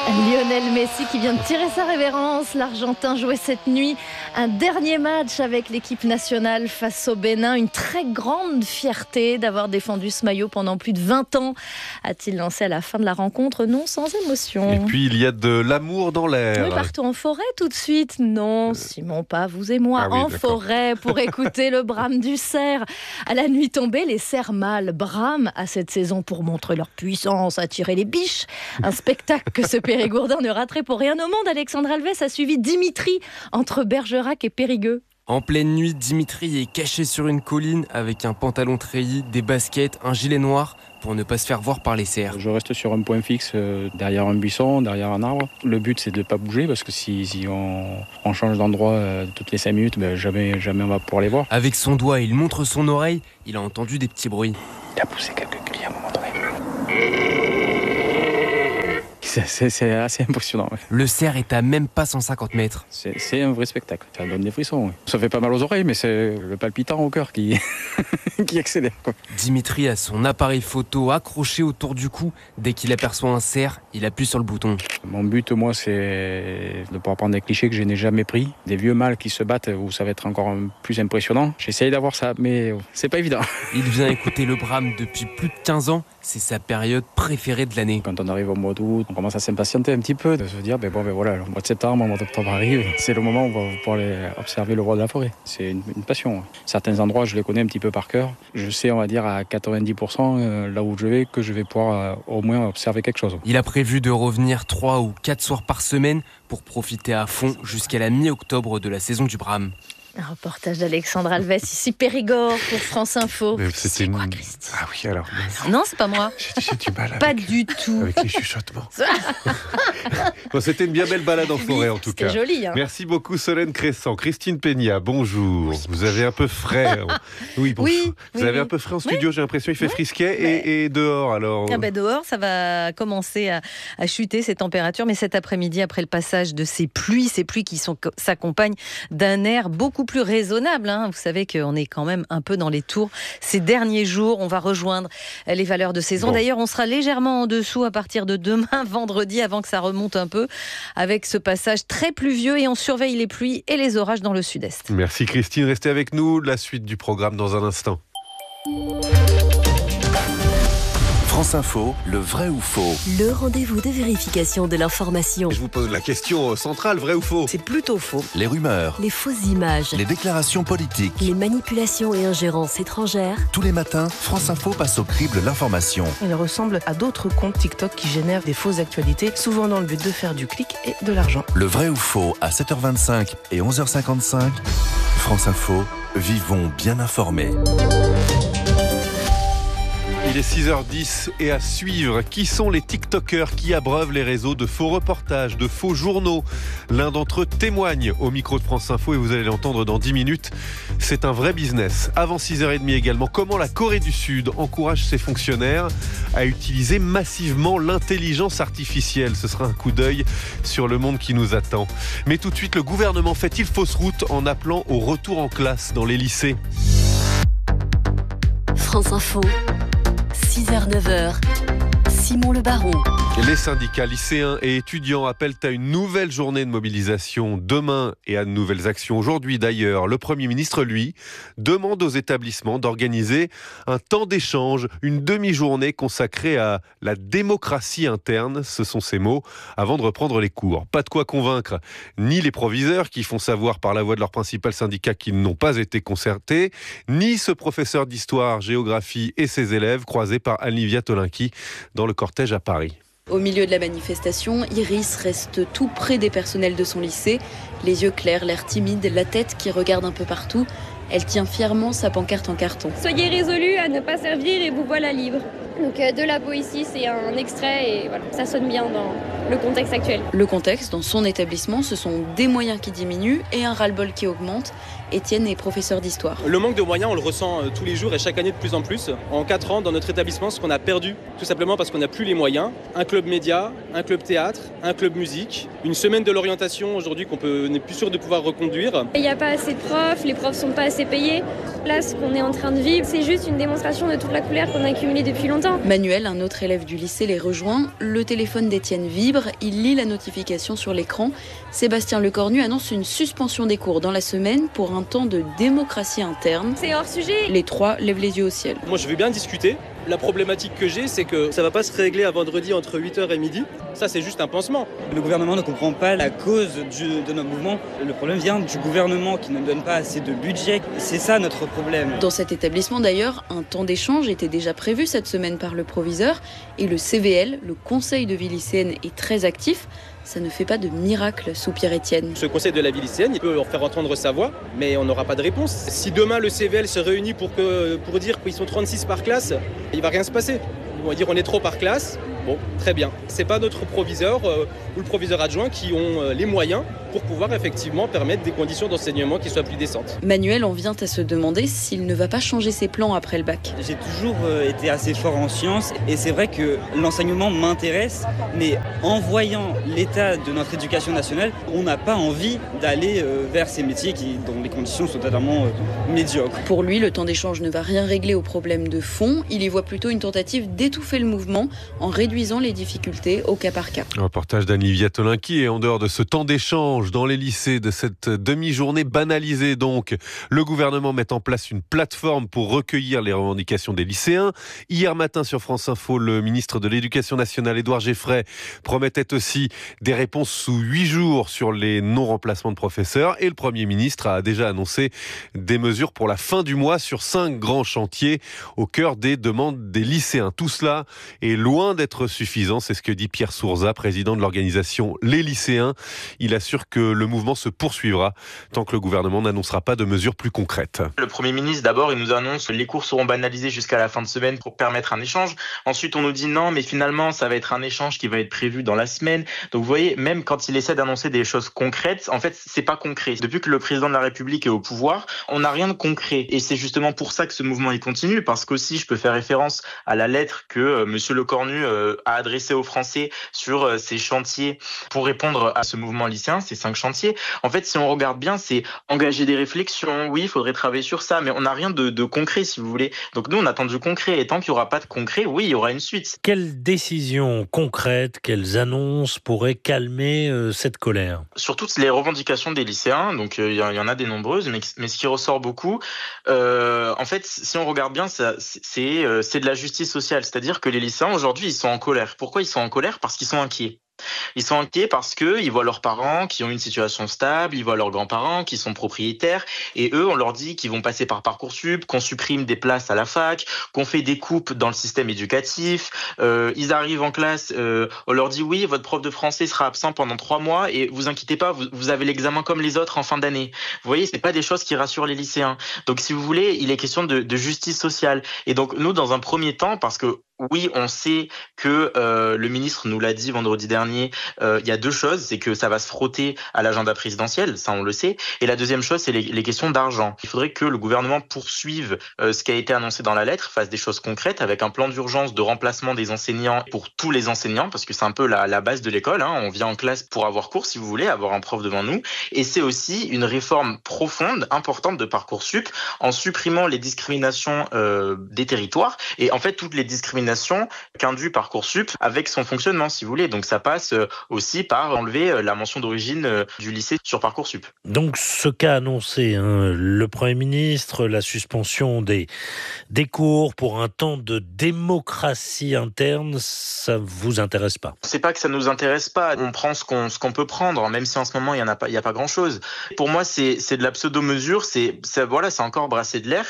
Speaker 19: Lionel Messi qui vient de tirer sa révérence. L'Argentin jouait cette nuit un dernier match avec l'équipe nationale face au Bénin. Une très grande fierté d'avoir défendu ce maillot pendant plus de 20 ans, a-t-il lancé à la fin de la rencontre, non sans émotion.
Speaker 17: Et puis il y a de l'amour dans l'air.
Speaker 19: Oui, partons en forêt tout de suite. Non, Simon, pas vous et moi, en forêt pour écouter le brame du cerf. À la nuit tombée, les cerfs mâles brament à cette saison pour montrer leur puissance, attirer les biches. Un spectacle que ce Périgourdin ne raterait pour rien au monde. Alexandre Alves a suivi Dimitri entre Bergerac et Périgueux.
Speaker 7: En pleine nuit, Dimitri est caché sur une colline avec un pantalon treillis, des baskets, un gilet noir pour ne pas se faire voir par les cerfs.
Speaker 8: Je reste sur un point fixe, derrière un buisson, derrière un arbre. Le but, c'est de ne pas bouger parce que si on change d'endroit toutes les 5 minutes, jamais on va pouvoir les voir.
Speaker 7: Avec son doigt, il montre son oreille. Il a entendu des petits bruits.
Speaker 8: Il a poussé quelques cris à un moment donné. C'est assez impressionnant. Ouais.
Speaker 7: Le cerf est à même pas 150 mètres.
Speaker 8: C'est un vrai spectacle. Ça donne des frissons. Ouais. Ça fait pas mal aux oreilles, mais c'est le palpitant au cœur qui accélère. Quoi.
Speaker 7: Dimitri a son appareil photo accroché autour du cou. Dès qu'il aperçoit un cerf, il appuie sur le bouton.
Speaker 8: Mon but, moi, c'est de pouvoir prendre des clichés que je n'ai jamais pris. Des vieux mâles qui se battent où ça va être encore plus impressionnant. J'essaye d'avoir ça, mais c'est pas évident.
Speaker 7: Il vient écouter le brame depuis plus de 15 ans. C'est sa période préférée de l'année.
Speaker 8: Quand on arrive au mois d'août, on commence à s'impatienter un petit peu, de se dire, voilà, le mois de septembre, le mois d'octobre arrive, c'est le moment où on va pouvoir aller observer le roi de la forêt. C'est une passion. Certains endroits, je les connais un petit peu par cœur. Je sais, on va dire, à 90%, là où je vais, que je vais pouvoir au moins observer quelque chose.
Speaker 7: Il a prévu de revenir 3 ou 4 soirs par semaine pour profiter à fond jusqu'à la mi-octobre de la saison du brame.
Speaker 19: Un reportage d'Alexandre Alves, ici Périgord pour France Info.
Speaker 17: C'est quoi, Christine ? Ah oui, alors.
Speaker 16: Non, c'est pas moi.
Speaker 17: J'ai du mal avec,
Speaker 16: pas du tout.
Speaker 17: Avec les chuchotements. Bon, c'était une bien belle balade en forêt, en tout cas.
Speaker 19: C'était joli. Hein.
Speaker 17: Merci beaucoup, Solène Crescent. Christine Peña, bonjour. Oui. Vous avez un peu frais. Oui, bonjour. Oui, vous avez un peu frais en studio, j'ai l'impression. Il fait frisquet et dehors, alors.
Speaker 16: Dehors, ça va commencer à chuter ces températures, mais cet après-midi, après le passage de ces pluies qui s'accompagnent d'un air beaucoup plus raisonnable. Hein. Vous savez qu'on est quand même un peu dans les tours. Ces derniers jours, on va rejoindre les valeurs de saison. Bon. D'ailleurs, on sera légèrement en dessous à partir de demain, vendredi, avant que ça remonte un peu, avec ce passage très pluvieux et on surveille les pluies et les orages dans le sud-est.
Speaker 17: Merci Christine, restez avec nous. La suite du programme dans un instant.
Speaker 15: France Info, le vrai ou faux ?
Speaker 18: Le rendez-vous de vérification de l'information.
Speaker 17: Je vous pose la question centrale, vrai ou faux ?
Speaker 16: C'est plutôt faux.
Speaker 15: Les rumeurs.
Speaker 18: Les fausses images.
Speaker 15: Les déclarations politiques.
Speaker 18: Les manipulations et ingérences étrangères.
Speaker 15: Tous les matins, France Info passe au crible l'information.
Speaker 9: Il ressemble à d'autres comptes TikTok qui génèrent des fausses actualités, souvent dans le but de faire du clic et de l'argent.
Speaker 15: Le vrai ou faux à 7h25 et 11h55. France Info, vivons bien informés.
Speaker 17: Il est 6h10 et à suivre, qui sont les TikTokers qui abreuvent les réseaux de faux reportages, de faux journaux ? L'un d'entre eux témoigne au micro de France Info et vous allez l'entendre dans 10 minutes. C'est un vrai business. Avant 6h30 également, comment la Corée du Sud encourage ses fonctionnaires à utiliser massivement l'intelligence artificielle. Ce sera un coup d'œil sur le monde qui nous attend. Mais tout de suite, le gouvernement fait-il fausse route en appelant au retour en classe dans les lycées ?
Speaker 18: France Info. 6h-9h, Simon Le Baron.
Speaker 17: Les syndicats lycéens et étudiants appellent à une nouvelle journée de mobilisation demain et à de nouvelles actions aujourd'hui d'ailleurs. Le Premier ministre, lui, demande aux établissements d'organiser un temps d'échange, une demi-journée consacrée à la démocratie interne, ce sont ses mots, avant de reprendre les cours. Pas de quoi convaincre ni les proviseurs qui font savoir par la voix de leur principal syndicat qu'ils n'ont pas été concertés, ni ce professeur d'histoire, géographie et ses élèves croisés par Olivia Tolinki dans le cortège à Paris.
Speaker 24: Au milieu de la manifestation, Iris reste tout près des personnels de son lycée, les yeux clairs, l'air timide, la tête qui regarde un peu partout. Elle tient fièrement sa pancarte en carton.
Speaker 25: Soyez résolus à ne pas servir et vous voilà libre. Donc de la poésie, c'est un extrait et voilà, ça sonne bien dans le contexte actuel.
Speaker 24: Le contexte, dans son établissement, ce sont des moyens qui diminuent et un ras-le-bol qui augmente. Étienne est professeur d'histoire.
Speaker 4: Le manque de moyens, on le ressent tous les jours et chaque année de plus en plus. En 4 ans, dans notre établissement, ce qu'on a perdu, tout simplement parce qu'on n'a plus les moyens. Un club média, un club théâtre, un club musique, une semaine de l'orientation aujourd'hui qu'on n'est plus sûr de pouvoir reconduire.
Speaker 25: Il n'y a pas assez de profs, les profs sont pas assez payés. Là, ce qu'on est en train de vivre, c'est juste une démonstration de toute la colère qu'on a accumulée depuis longtemps.
Speaker 24: Manuel, un autre élève du lycée, les rejoint. Le téléphone d'Étienne vibre, il lit la notification sur l'écran. Sébastien Lecornu annonce une suspension des cours dans la semaine pour un temps de démocratie interne.
Speaker 25: C'est hors sujet.
Speaker 24: Les trois lèvent les yeux au ciel.
Speaker 4: Moi, je veux bien discuter. La problématique que j'ai, c'est que ça ne va pas se régler à vendredi entre 8h et midi. Ça, c'est juste un pansement.
Speaker 6: Le gouvernement ne comprend pas la cause de notre mouvement. Le problème vient du gouvernement qui ne donne pas assez de budget. C'est ça notre problème.
Speaker 24: Dans cet établissement, d'ailleurs, un temps d'échange était déjà prévu cette semaine par le proviseur. Et le CVL, le conseil de vie lycéenne, est très actif. Ça ne fait pas de miracle, soupire Étienne.
Speaker 4: Ce conseil de la vie lycéenne, il peut faire entendre sa voix, mais on n'aura pas de réponse. Si demain le CVL se réunit pour dire qu'ils sont 36 par classe, il ne va rien se passer. Ils vont dire on est trop par classe. Bon, très bien. C'est pas notre proviseur ou le proviseur adjoint qui ont les moyens pour pouvoir effectivement permettre des conditions d'enseignement qui soient plus décentes.
Speaker 24: Manuel en vient à se demander s'il ne va pas changer ses plans après le bac.
Speaker 6: J'ai toujours été assez fort en sciences et c'est vrai que l'enseignement m'intéresse, mais en voyant l'état de notre éducation nationale, on n'a pas envie d'aller vers ces métiers dont les conditions sont totalement médiocres.
Speaker 24: Pour lui, le temps d'échange ne va rien régler aux problèmes de fond. Il y voit plutôt une tentative d'étouffer le mouvement en réduisant les difficultés au cas par cas.
Speaker 17: Un reportage d'Annie Viatolinki. Et en dehors de ce temps d'échange dans les lycées, de cette demi-journée banalisée donc, le gouvernement met en place une plateforme pour recueillir les revendications des lycéens. Hier matin sur France Info, le ministre de l'Éducation nationale, Édouard Geffray, promettait aussi des réponses sous 8 jours sur les non-remplacements de professeurs. Et le Premier ministre a déjà annoncé des mesures pour la fin du mois sur 5 grands chantiers au cœur des demandes des lycéens. Tout cela est loin d'être suffisant, c'est ce que dit Pierre Sourza, président de l'organisation Les Lycéens. Il assure que le mouvement se poursuivra tant que le gouvernement n'annoncera pas de mesures plus concrètes.
Speaker 10: Le Premier ministre, d'abord, il nous annonce que les cours seront banalisés jusqu'à la fin de semaine pour permettre un échange. Ensuite, on nous dit non, mais finalement, ça va être un échange qui va être prévu dans la semaine. Donc, vous voyez, même quand il essaie d'annoncer des choses concrètes, en fait, c'est pas concret. Depuis que le président de la République est au pouvoir, on n'a rien de concret. Et c'est justement pour ça que ce mouvement il continue, parce qu'aussi, je peux faire référence à la lettre que Monsieur Lecornu a adressée aux Français sur ces chantiers pour répondre à ce mouvement lycéen, ces 5 chantiers. En fait, si on regarde bien, c'est engager des réflexions. Oui, il faudrait travailler sur ça, mais on n'a rien de concret, si vous voulez. Donc nous, on attend du concret. Et tant qu'il n'y aura pas de concret, oui, il y aura une suite.
Speaker 11: Quelles décisions concrètes, quelles annonces pourraient calmer cette colère ?
Speaker 10: Sur toutes les revendications des lycéens, donc il y en a des nombreuses, mais ce qui ressort beaucoup, en fait, si on regarde bien, c'est de la justice sociale. C'est-à-dire que les lycéens, aujourd'hui, ils sont en colère. Pourquoi ils sont en colère ? Parce qu'ils sont inquiets. Ils sont inquiets parce qu'ils voient leurs parents qui ont une situation stable, ils voient leurs grands-parents qui sont propriétaires, et eux, on leur dit qu'ils vont passer par Parcoursup, qu'on supprime des places à la fac, qu'on fait des coupes dans le système éducatif. Ils arrivent en classe, on leur dit oui, votre prof de français sera absent pendant 3 mois, et vous inquiétez pas, vous avez l'examen comme les autres en fin d'année. Vous voyez, c'est pas des choses qui rassurent les lycéens. Donc si vous voulez, il est question de justice sociale. Et donc nous, dans un premier temps, parce que oui, on sait que le ministre nous l'a dit vendredi dernier, il y a 2 choses, c'est que ça va se frotter à l'agenda présidentiel, ça on le sait, et la deuxième chose, c'est les questions d'argent. Il faudrait que le gouvernement poursuive ce qui a été annoncé dans la lettre, fasse des choses concrètes avec un plan d'urgence de remplacement des enseignants pour tous les enseignants, parce que c'est un peu la base de l'école, hein. On vient en classe pour avoir cours, si vous voulez, avoir un prof devant nous, et c'est aussi une réforme profonde, importante de Parcoursup, en supprimant les discriminations des territoires, et en fait toutes les discriminations qu'induit Parcoursup avec son fonctionnement, si vous voulez. Donc ça passe aussi par enlever la mention d'origine du lycée sur Parcoursup.
Speaker 11: Donc ce qu'a annoncé le Premier ministre, la suspension des cours pour un temps de démocratie interne, ça vous intéresse pas ?
Speaker 10: C'est pas que ça nous intéresse pas. On prend ce qu'on peut prendre, même si en ce moment il y a pas grand chose. Pour moi, c'est de la pseudo-mesure. C'est encore brasser de l'air.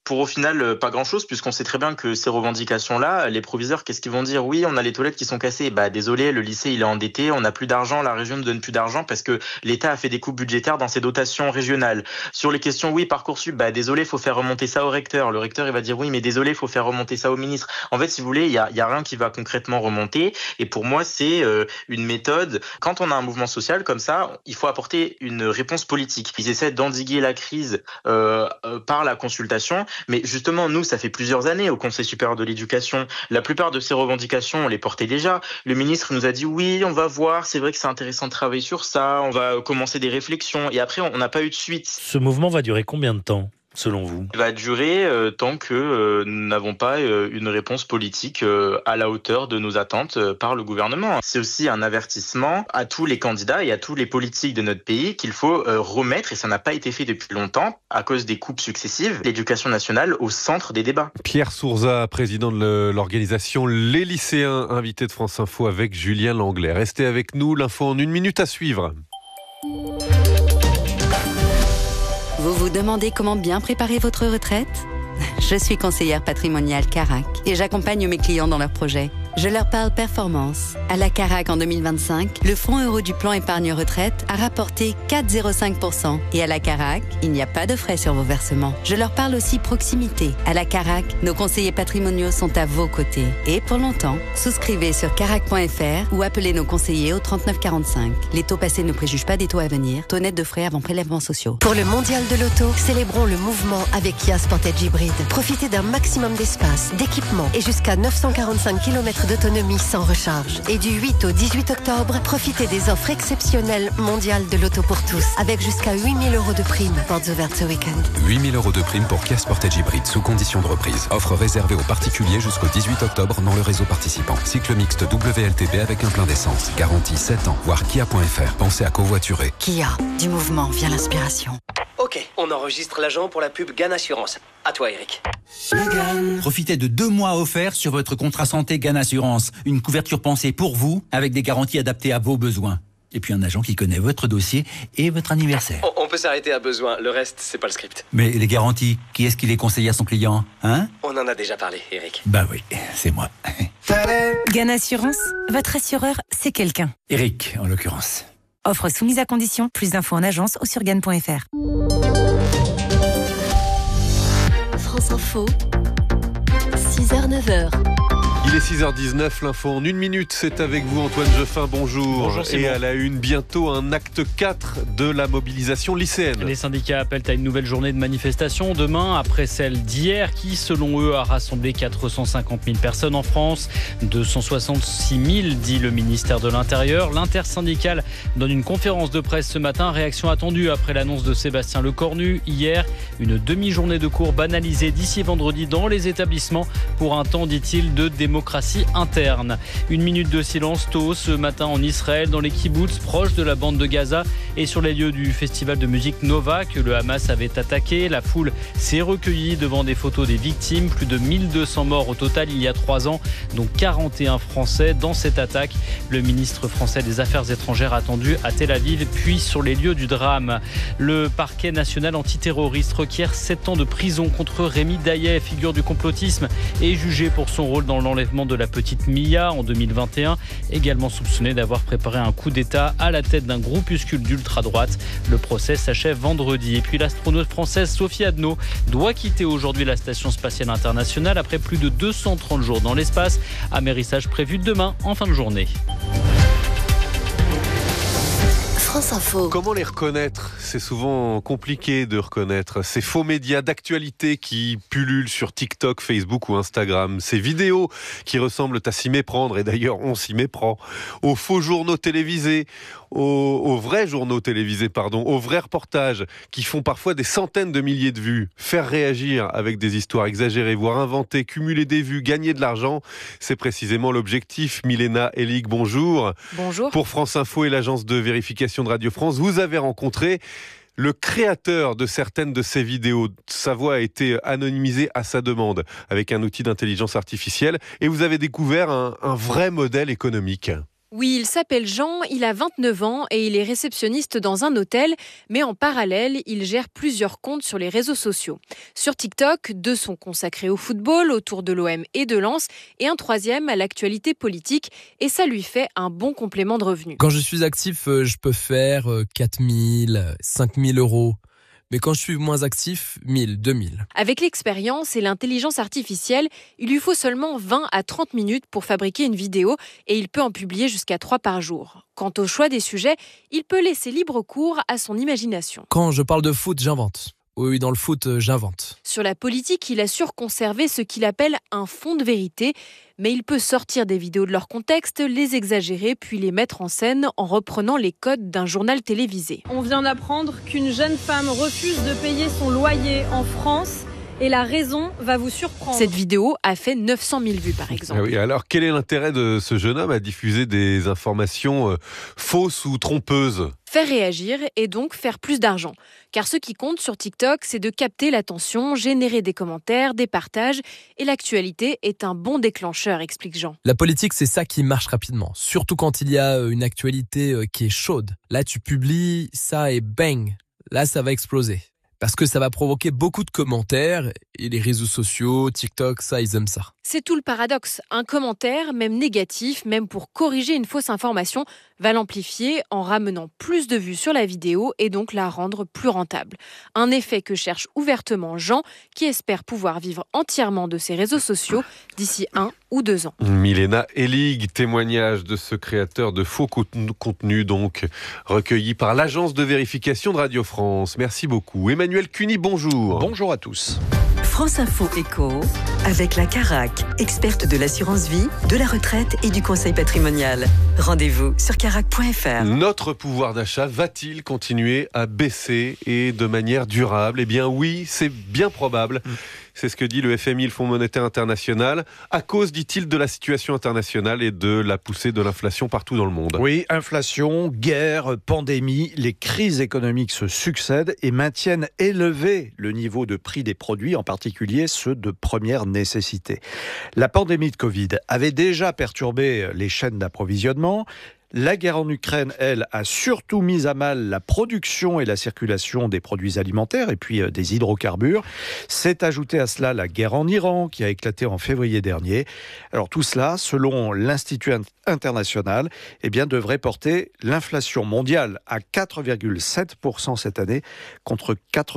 Speaker 10: pour au final pas grand-chose, puisqu'on sait très bien que ces revendications-là, les proviseurs, qu'est-ce qu'ils vont dire? Oui, on a les toilettes qui sont cassées. Désolé, le lycée il est endetté, on n'a plus d'argent, la région ne donne plus d'argent parce que l'État a fait des coupes budgétaires dans ses dotations régionales. Sur les questions, oui, Parcoursup, désolé, faut faire remonter ça au recteur. Le recteur il va dire oui, mais désolé, faut faire remonter ça au ministre. En fait, si vous voulez, il y a rien qui va concrètement remonter. Et pour moi, c'est une méthode. Quand on a un mouvement social comme ça, il faut apporter une réponse politique. Ils essaient d'endiguer la crise par la consultation, mais justement, nous, ça fait plusieurs années au Conseil supérieur de l'éducation. La plupart de ces revendications, on les portait déjà. Le ministre nous a dit oui, on va voir, c'est vrai que c'est intéressant de travailler sur ça, on va commencer des réflexions. Et après, on n'a pas eu de suite.
Speaker 11: Ce mouvement va durer combien de temps, selon vous?
Speaker 10: Il va durer tant que nous n'avons pas une réponse politique à la hauteur de nos attentes par le gouvernement. C'est aussi un avertissement à tous les candidats et à tous les politiques de notre pays qu'il faut remettre, et ça n'a pas été fait depuis longtemps, à cause des coupes successives, l'éducation nationale au centre des débats.
Speaker 17: Pierre Sourza, président de l'organisation Les Lycéens, invité de France Info avec Julien Langlais. Restez avec nous, l'info en 1 minute à suivre.
Speaker 12: Vous vous demandez comment bien préparer votre retraite ? Je suis conseillère patrimoniale Carac et j'accompagne mes clients dans leurs projets. Je leur parle performance. À la Carac en 2025, le fonds euro du plan épargne retraite a rapporté 4,05%. Et à la Carac, il n'y a pas de frais sur vos versements. Je leur parle aussi proximité. À la Carac, nos conseillers patrimoniaux sont à vos côtés. Et pour longtemps, souscrivez sur carac.fr ou appelez nos conseillers au 3945. Les taux passés ne préjugent pas des taux à venir. Taux net de frais avant prélèvements sociaux.
Speaker 13: Pour le mondial de l'auto, célébrons le mouvement avec Kia Sportage Hybrid. Profitez d'un maximum d'espace, d'équipement et jusqu'à 945 km d'autonomie sans recharge. Et du 8 au 18 octobre, profitez des offres exceptionnelles mondiales de l'auto pour tous, avec jusqu'à 8 000 € de prime. Portes ouvertes ce week-end.
Speaker 14: 8 000 € de prime pour Kia Sportage Hybrid sous condition de reprise. Offre réservée aux particuliers jusqu'au 18 octobre dans le réseau participant. Cycle mixte WLTP avec un plein d'essence. Garantie 7 ans. Voir kia.fr. Pensez à covoiturer.
Speaker 13: Kia. Du mouvement vient l'inspiration.
Speaker 21: Ok, on enregistre l'agent pour la pub GAN Assurance. À toi, Eric.
Speaker 22: Profitez de 2 mois offerts sur votre contrat santé GAN Assurance. Une couverture pensée pour vous, avec des garanties adaptées à vos besoins. Et puis un agent qui connaît votre dossier et votre anniversaire.
Speaker 21: On peut s'arrêter à besoin, le reste, c'est pas le script.
Speaker 22: Mais les garanties, qui est-ce qui les conseille à son client, hein?
Speaker 21: On en a déjà parlé, Eric.
Speaker 22: Bah oui, c'est moi.
Speaker 26: GAN Assurance, votre assureur, c'est quelqu'un.
Speaker 22: Eric, en l'occurrence.
Speaker 26: Offre soumise à condition. Plus d'infos en agence ou sur GAN.fr.
Speaker 18: France Info, 6h-9h.
Speaker 17: Il est 6h19, l'info en 1 minute, c'est avec vous Antoine Jeffin, bonjour.
Speaker 26: Bonjour Simon.
Speaker 17: Et à la une, bientôt un acte 4 de la mobilisation lycéenne.
Speaker 26: Les syndicats appellent à une nouvelle journée de manifestation demain, après celle d'hier qui, selon eux, a rassemblé 450 000 personnes en France. 266 000, dit le ministère de l'Intérieur. L'intersyndicale donne une conférence de presse ce matin. Réaction attendue après l'annonce de Sébastien Lecornu. Hier, une demi-journée de cours banalisée d'ici vendredi dans les établissements pour un temps, dit-il, de démocratie interne. 1 minute de silence tôt ce matin en Israël, dans les kibboutz proches de la bande de Gaza et sur les lieux du festival de musique Nova que le Hamas avait attaqué. La foule s'est recueillie devant des photos des victimes. Plus de 1200 morts au total il y a 3 ans, dont 41 Français dans cette attaque. Le ministre français des Affaires étrangères attendu à Tel Aviv, puis sur les lieux du drame. Le parquet national antiterroriste requiert 7 ans de prison contre Rémi Daillet, figure du complotisme, et jugé pour son rôle dans l'enlèvement de la petite Mia en 2021, également soupçonné d'avoir préparé un coup d'État à la tête d'un groupuscule d'ultra-droite. Le procès s'achève vendredi. Et puis l'astronaute française Sophie Adno doit quitter aujourd'hui la Station spatiale internationale après plus de 230 jours dans l'espace. Amérissage prévu demain en fin de journée.
Speaker 18: France Info.
Speaker 17: Comment les reconnaître ? C'est souvent compliqué de reconnaître ces faux médias d'actualité qui pullulent sur TikTok, Facebook ou Instagram. Ces vidéos qui ressemblent à s'y méprendre, et d'ailleurs on s'y méprend, aux faux journaux télévisés, aux vrais journaux télévisés, aux vrais reportages qui font parfois des centaines de milliers de vues. Faire réagir avec des histoires exagérées, voire inventées, cumuler des vues, gagner de l'argent, c'est précisément l'objectif. Milena Elig, bonjour.
Speaker 27: Bonjour.
Speaker 17: Pour France Info et l'agence de vérification de Radio France, vous avez rencontré le créateur de certaines de ces vidéos. Sa voix a été anonymisée à sa demande avec un outil d'intelligence artificielle et vous avez découvert un vrai modèle économique.
Speaker 1: Oui, il s'appelle Jean, il a 29 ans et il est réceptionniste dans un hôtel, mais en parallèle, il gère plusieurs comptes sur les réseaux sociaux. Sur TikTok, 2 sont consacrés au football, autour de l'OM et de Lens, et un 3e à l'actualité politique, et ça lui fait un bon complément de revenus.
Speaker 2: Quand je suis actif, je peux faire 4 000, 5 000 euros. Mais quand je suis moins actif, 1000, 2000.
Speaker 1: Avec l'expérience et l'intelligence artificielle, il lui faut seulement 20 à 30 minutes pour fabriquer une vidéo et il peut en publier jusqu'à 3 par jour. Quant au choix des sujets, il peut laisser libre cours à son imagination.
Speaker 2: Quand je parle de foot, j'invente. Oui, dans le foot, j'invente.
Speaker 1: Sur la politique, il assure conserver ce qu'il appelle un fond de vérité, mais il peut sortir des vidéos de leur contexte, les exagérer, puis les mettre en scène en reprenant les codes d'un journal télévisé.
Speaker 3: On vient d'apprendre qu'une jeune femme refuse de payer son loyer en France. Et la raison va vous surprendre.
Speaker 1: Cette vidéo a fait 900 000 vues, par exemple.
Speaker 17: Ah oui, alors, quel est l'intérêt de ce jeune homme à diffuser des informations fausses ou trompeuses ?
Speaker 1: Faire réagir et donc faire plus d'argent. Car ce qui compte sur TikTok, c'est de capter l'attention, générer des commentaires, des partages. Et l'actualité est un bon déclencheur, explique Jean.
Speaker 2: La politique, c'est ça qui marche rapidement. Surtout quand il y a une actualité qui est chaude. Là, tu publies ça et bang, là, ça va exploser. Parce que ça va provoquer beaucoup de commentaires et les réseaux sociaux, TikTok, ça, ils aiment ça.
Speaker 1: C'est tout le paradoxe. Un commentaire, même négatif, même pour corriger une fausse information, va l'amplifier en ramenant plus de vues sur la vidéo et donc la rendre plus rentable. Un effet que cherche ouvertement Jean, qui espère pouvoir vivre entièrement de ses réseaux sociaux d'ici 1 ou 2 ans.
Speaker 17: Milena Elig, témoignage de ce créateur de faux contenus, donc recueilli par l'agence de vérification de Radio France. Merci beaucoup. Emmanuel Cuny, bonjour.
Speaker 5: Bonjour à tous.
Speaker 18: France Info Éco, avec la Carac, experte de l'assurance vie, de la retraite et du conseil patrimonial. Rendez-vous sur carac.fr.
Speaker 17: Notre pouvoir d'achat va-t-il continuer à baisser et de manière durable ? Eh bien oui, c'est bien probable. C'est ce que dit le FMI, le Fonds monétaire international, à cause, dit-il, de la situation internationale et de la poussée de l'inflation partout dans le monde.
Speaker 5: Oui, inflation, guerre, pandémie, les crises économiques se succèdent et maintiennent élevé le niveau de prix des produits, en particulier ceux de première nécessité. La pandémie de Covid avait déjà perturbé les chaînes d'approvisionnement. La guerre en Ukraine, elle, a surtout mis à mal la production et la circulation des produits alimentaires et puis des hydrocarbures. S'est ajoutée à cela la guerre en Iran qui a éclaté en février dernier. Alors tout cela, selon l'Institut international, eh bien, devrait porter l'inflation mondiale à 4,7% cette année contre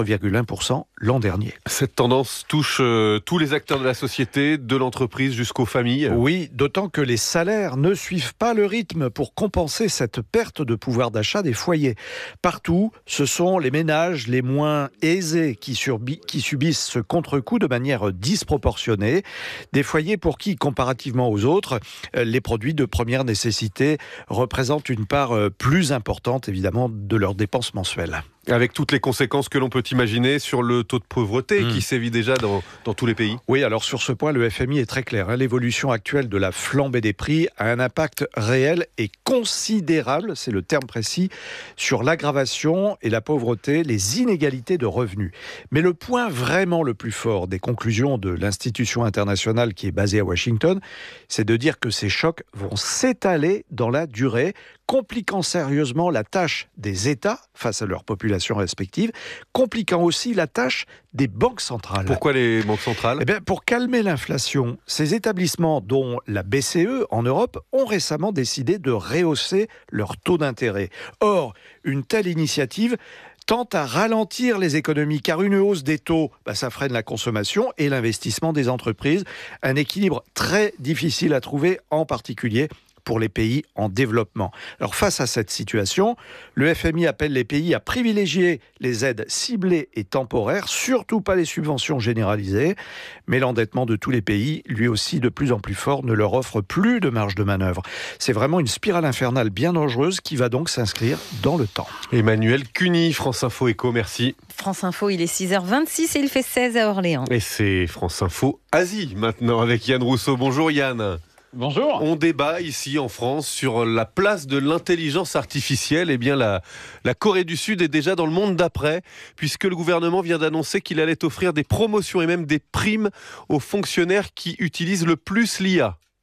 Speaker 5: 4,1% l'an dernier.
Speaker 17: Cette tendance touche tous les acteurs de la société, de l'entreprise jusqu'aux familles.
Speaker 5: Oui, d'autant que les salaires ne suivent pas le rythme pour compenser cette perte de pouvoir d'achat des foyers. Partout, ce sont les ménages les moins aisés qui subissent ce contre-coup de manière disproportionnée. Des foyers pour qui, comparativement aux autres, les produits de première nécessité représentent une part plus importante, évidemment, de leurs dépenses mensuelles.
Speaker 17: Avec toutes les conséquences que l'on peut imaginer sur le taux de pauvreté qui sévit déjà dans tous les pays.
Speaker 5: Oui, alors sur ce point, le FMI est très clair. L'évolution actuelle de la flambée des prix a un impact réel et considérable, c'est le terme précis, sur l'aggravation et la pauvreté, les inégalités de revenus. Mais le point vraiment le plus fort des conclusions de l'institution internationale qui est basée à Washington, c'est de dire que ces chocs vont s'étaler dans la durée, compliquant sérieusement la tâche des États face à leur population respective, compliquant aussi la tâche des banques centrales.
Speaker 17: Pourquoi les banques centrales ?
Speaker 5: Eh bien, pour calmer l'inflation, ces établissements, dont la BCE en Europe, ont récemment décidé de rehausser leur taux d'intérêt. Or, une telle initiative tend à ralentir les économies, car une hausse des taux, ça freine la consommation et l'investissement des entreprises. Un équilibre très difficile à trouver, en particulier pour les pays en développement. Alors face à cette situation, le FMI appelle les pays à privilégier les aides ciblées et temporaires, surtout pas les subventions généralisées. Mais l'endettement de tous les pays, lui aussi de plus en plus fort, ne leur offre plus de marge de manœuvre. C'est vraiment une spirale infernale bien dangereuse qui va donc s'inscrire dans le temps.
Speaker 17: Emmanuel Cuny, France Info Éco, merci.
Speaker 16: France Info, il est 6h26 et il fait 16 à Orléans.
Speaker 17: Et c'est France Info Asie maintenant avec Yann Rousseau. Bonjour Yann.
Speaker 20: Bonjour.
Speaker 17: On débat ici en France sur la place de l'intelligence artificielle. Eh bien, la Corée du Sud est déjà dans le monde d'après, puisque le gouvernement vient d'annoncer qu'il allait offrir des promotions et même des primes aux fonctionnaires qui utilisent le plus l'IA.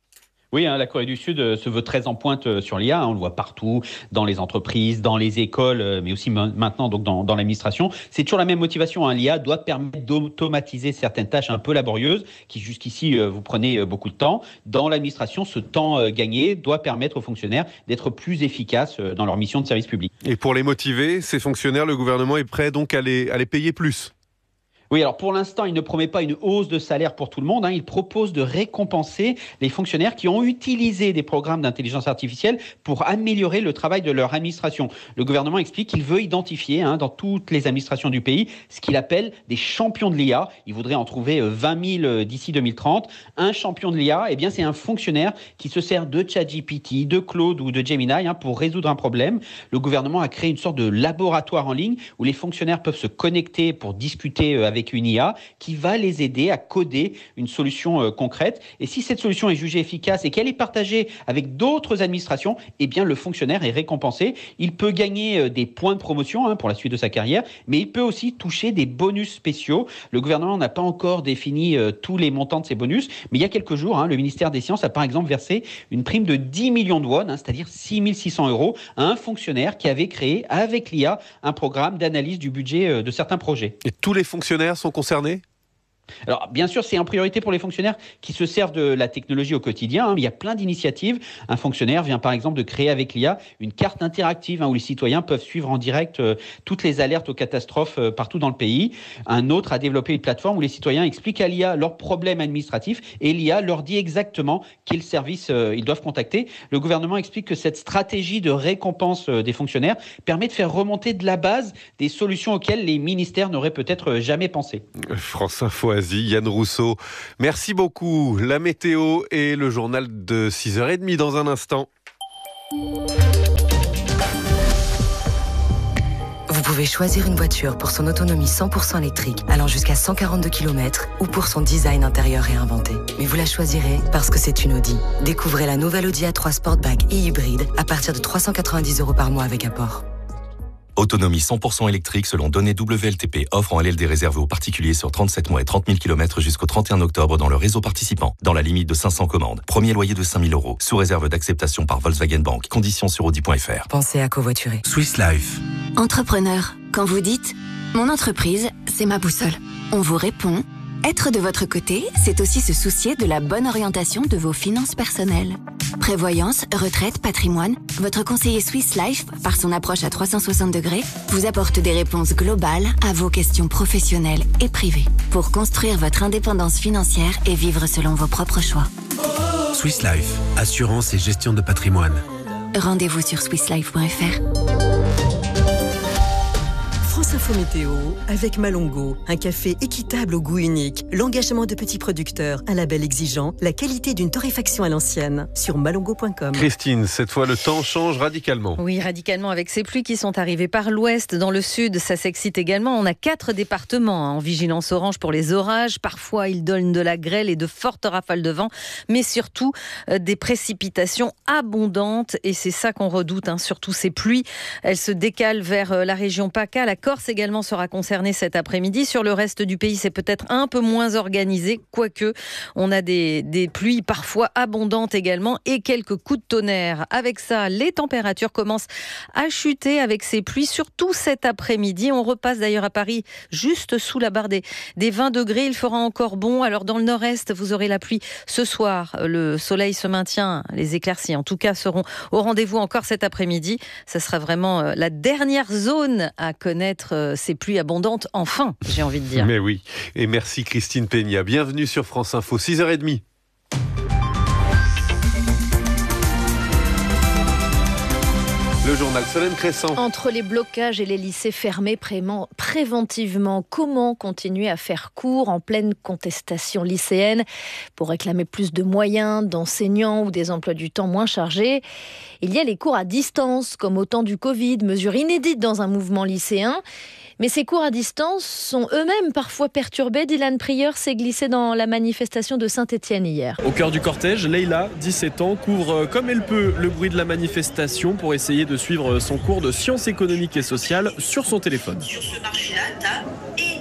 Speaker 7: Oui, la Corée du Sud se veut très en pointe sur l'IA. On le voit partout, dans les entreprises, dans les écoles, mais aussi maintenant donc dans l'administration. C'est toujours la même motivation. L'IA doit permettre d'automatiser certaines tâches un peu laborieuses qui jusqu'ici vous prenaient beaucoup de temps. Dans l'administration, ce temps gagné doit permettre aux fonctionnaires d'être plus efficaces dans leur mission de service public.
Speaker 17: Et pour les motiver, ces fonctionnaires, le gouvernement est prêt donc à les payer plus.
Speaker 7: Oui, alors pour l'instant, il ne promet pas une hausse de salaire pour tout le monde. Il propose de récompenser les fonctionnaires qui ont utilisé des programmes d'intelligence artificielle pour améliorer le travail de leur administration. Le gouvernement explique qu'il veut identifier dans toutes les administrations du pays ce qu'il appelle des champions de l'IA. Il voudrait en trouver 20 000 d'ici 2030. Un champion de l'IA, c'est un fonctionnaire qui se sert de ChatGPT, de Claude ou de Gemini pour résoudre un problème. Le gouvernement a créé une sorte de laboratoire en ligne où les fonctionnaires peuvent se connecter pour discuter avec une IA qui va les aider à coder une solution concrète. Et si cette solution est jugée efficace et qu'elle est partagée avec d'autres administrations, le fonctionnaire est récompensé. Il peut gagner des points de promotion pour la suite de sa carrière, mais il peut aussi toucher des bonus spéciaux. Le gouvernement n'a pas encore défini tous les montants de ces bonus, mais il y a quelques jours, le ministère des Sciences a par exemple versé une prime de 10 millions de won, c'est-à-dire 6 600 € à un fonctionnaire qui avait créé avec l'IA un programme d'analyse du budget de certains projets.
Speaker 17: Et tous les fonctionnaires sont concernés ?
Speaker 7: Alors, bien sûr, c'est en priorité pour les fonctionnaires qui se servent de la technologie au quotidien. Il y a plein d'initiatives. Un fonctionnaire vient par exemple de créer avec l'IA une carte interactive où les citoyens peuvent suivre en direct toutes les alertes aux catastrophes partout dans le pays. Un autre a développé une plateforme où les citoyens expliquent à l'IA leurs problèmes administratifs et l'IA leur dit exactement quel service ils doivent contacter. Le gouvernement explique que cette stratégie de récompense des fonctionnaires permet de faire remonter de la base des solutions auxquelles les ministères n'auraient peut-être jamais pensé.
Speaker 17: France Info Yann Rousseau, merci beaucoup. La météo et le journal de 6h30 dans un instant.
Speaker 18: Vous pouvez choisir une voiture pour son autonomie 100% électrique, allant jusqu'à 142 km, ou pour son design intérieur réinventé. Mais vous la choisirez parce que c'est une Audi. Découvrez la nouvelle Audi A3 Sportback et hybride à partir de 390 € par mois avec apport.
Speaker 8: Autonomie 100% électrique selon données WLTP. Offre en LLD réservée aux particuliers sur 37 mois et 30 000 km jusqu'au 31 octobre dans le réseau participant. Dans la limite de 500 commandes. Premier loyer de 5 000 €. Sous réserve d'acceptation par Volkswagen Bank. Conditions sur audi.fr.
Speaker 18: Pensez à covoiturer.
Speaker 8: Swiss Life.
Speaker 9: Entrepreneur, quand vous dites « Mon entreprise, c'est ma boussole », on vous répond « Être de votre côté, c'est aussi se soucier de la bonne orientation de vos finances personnelles. » Prévoyance, retraite, patrimoine, votre conseiller Swiss Life, par son approche à 360 degrés, vous apporte des réponses globales à vos questions professionnelles et privées pour construire votre indépendance financière et vivre selon vos propres choix.
Speaker 19: Swiss Life, assurance et gestion de patrimoine.
Speaker 9: Rendez-vous sur swisslife.fr.
Speaker 18: France Info Météo avec Malongo, un café équitable au goût unique, l'engagement de petits producteurs, un label exigeant, la qualité d'une torréfaction à l'ancienne, sur malongo.com.
Speaker 17: Christine, cette fois le temps change radicalement.
Speaker 16: Oui, radicalement avec ces pluies qui sont arrivées par l'ouest, dans le sud, ça s'excite également. On a 4 départements en vigilance orange pour les orages. Parfois, ils donnent de la grêle et de fortes rafales de vent, mais surtout des précipitations abondantes. Et c'est ça qu'on redoute, surtout ces pluies. Elles se décalent vers la région PACA, la Corse également sera concernée cet après-midi. Sur le reste du pays, c'est peut-être un peu moins organisé, quoique on a des pluies parfois abondantes également et quelques coups de tonnerre. Avec ça, les températures commencent à chuter avec ces pluies, surtout cet après-midi. On repasse d'ailleurs à Paris juste sous la barre des 20 degrés. Il fera encore bon. Alors dans le nord-est, vous aurez la pluie ce soir. Le soleil se maintient, les éclaircies en tout cas seront au rendez-vous encore cet après-midi. Ça sera vraiment la dernière zone à connaître ces pluies abondantes, enfin, j'ai envie de dire.
Speaker 17: Mais oui, et merci Christine Peña. Bienvenue sur France Info, 6h30. Le journal Solène Crescent.
Speaker 20: Entre les blocages et les lycées fermés préventivement, comment continuer à faire cours en pleine contestation lycéenne pour réclamer plus de moyens, d'enseignants ou des emplois du temps moins chargés? Il y a les cours à distance, comme au temps du Covid, mesure inédite dans un mouvement lycéen. Mais ces cours à distance sont eux-mêmes parfois perturbés. Dylan Prieur s'est glissé dans la manifestation de Saint-Étienne hier.
Speaker 23: Au cœur du cortège, Leïla, 17 ans, couvre comme elle peut le bruit de la manifestation pour essayer de suivre son cours de sciences économiques et sociales sur son téléphone.
Speaker 27: Sur ce marché-là, tu as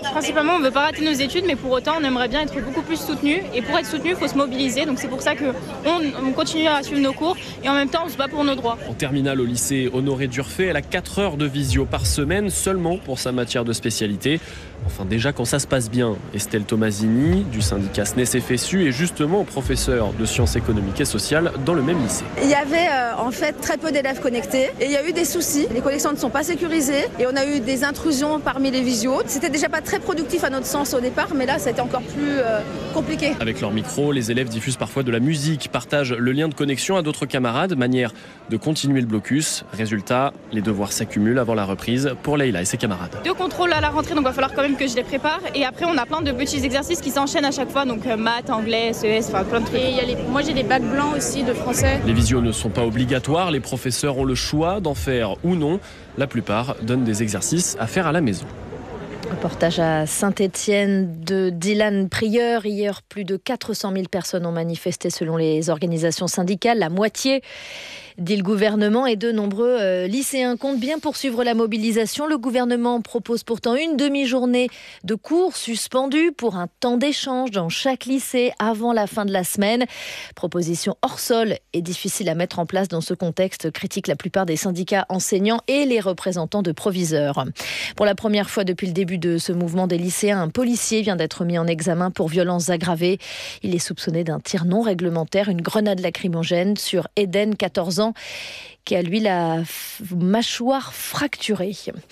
Speaker 4: Principalement, on ne veut pas rater nos études, mais pour autant, on aimerait bien être beaucoup plus soutenu. Et pour être soutenu, il faut se mobiliser. Donc c'est pour ça qu'on continue à suivre nos cours et en même temps, on se bat pour nos droits.
Speaker 23: En terminale au lycée Honoré Durfé, elle a 4 heures de visio par semaine seulement pour sa matière de spécialité. Enfin, déjà quand ça se passe bien. Estelle Tomasini, du syndicat SNES-FSU, est justement professeure de sciences économiques et sociales dans le même lycée.
Speaker 6: Il y avait en fait très peu d'élèves connectés et il y a eu des soucis. Les connexions ne sont pas sécurisées et on a eu des intrusions parmi les visios. C'était déjà pas très productif à notre sens au départ, mais là, ça a été encore plus compliqué.
Speaker 23: Avec leur micro, les élèves diffusent parfois de la musique, partagent le lien de connexion à d'autres camarades, manière de continuer le blocus. Résultat, les devoirs s'accumulent avant la reprise pour Leïla et ses camarades.
Speaker 4: 2 contrôles à la rentrée, donc il va falloir quand même que je les prépare. Et après, on a plein de petits exercices qui s'enchaînent à chaque fois, donc maths, anglais, CES, enfin plein de trucs. Et moi, j'ai des bacs blancs aussi de français.
Speaker 23: Les visios ne sont pas obligatoires, les professeurs ont le choix d'en faire ou non. La plupart donnent des exercices à faire à la maison.
Speaker 20: Reportage à Saint-Étienne de Dylan Prieur. Hier, plus de 400 000 personnes ont manifesté selon les organisations syndicales. La moitié, dit le gouvernement, et de nombreux lycéens comptent bien poursuivre la mobilisation. Le gouvernement propose pourtant une demi-journée de cours suspendue pour un temps d'échange dans chaque lycée avant la fin de la semaine. Proposition hors sol et difficile à mettre en place dans ce contexte, critiquent la plupart des syndicats enseignants et les représentants de proviseurs. Pour la première fois depuis le début de ce mouvement des lycéens, un policier vient d'être mis en examen pour violences aggravées. Il est soupçonné d'un tir non réglementaire, une grenade lacrymogène sur Eden, 14 ans, qui a lui la mâchoire fracturée.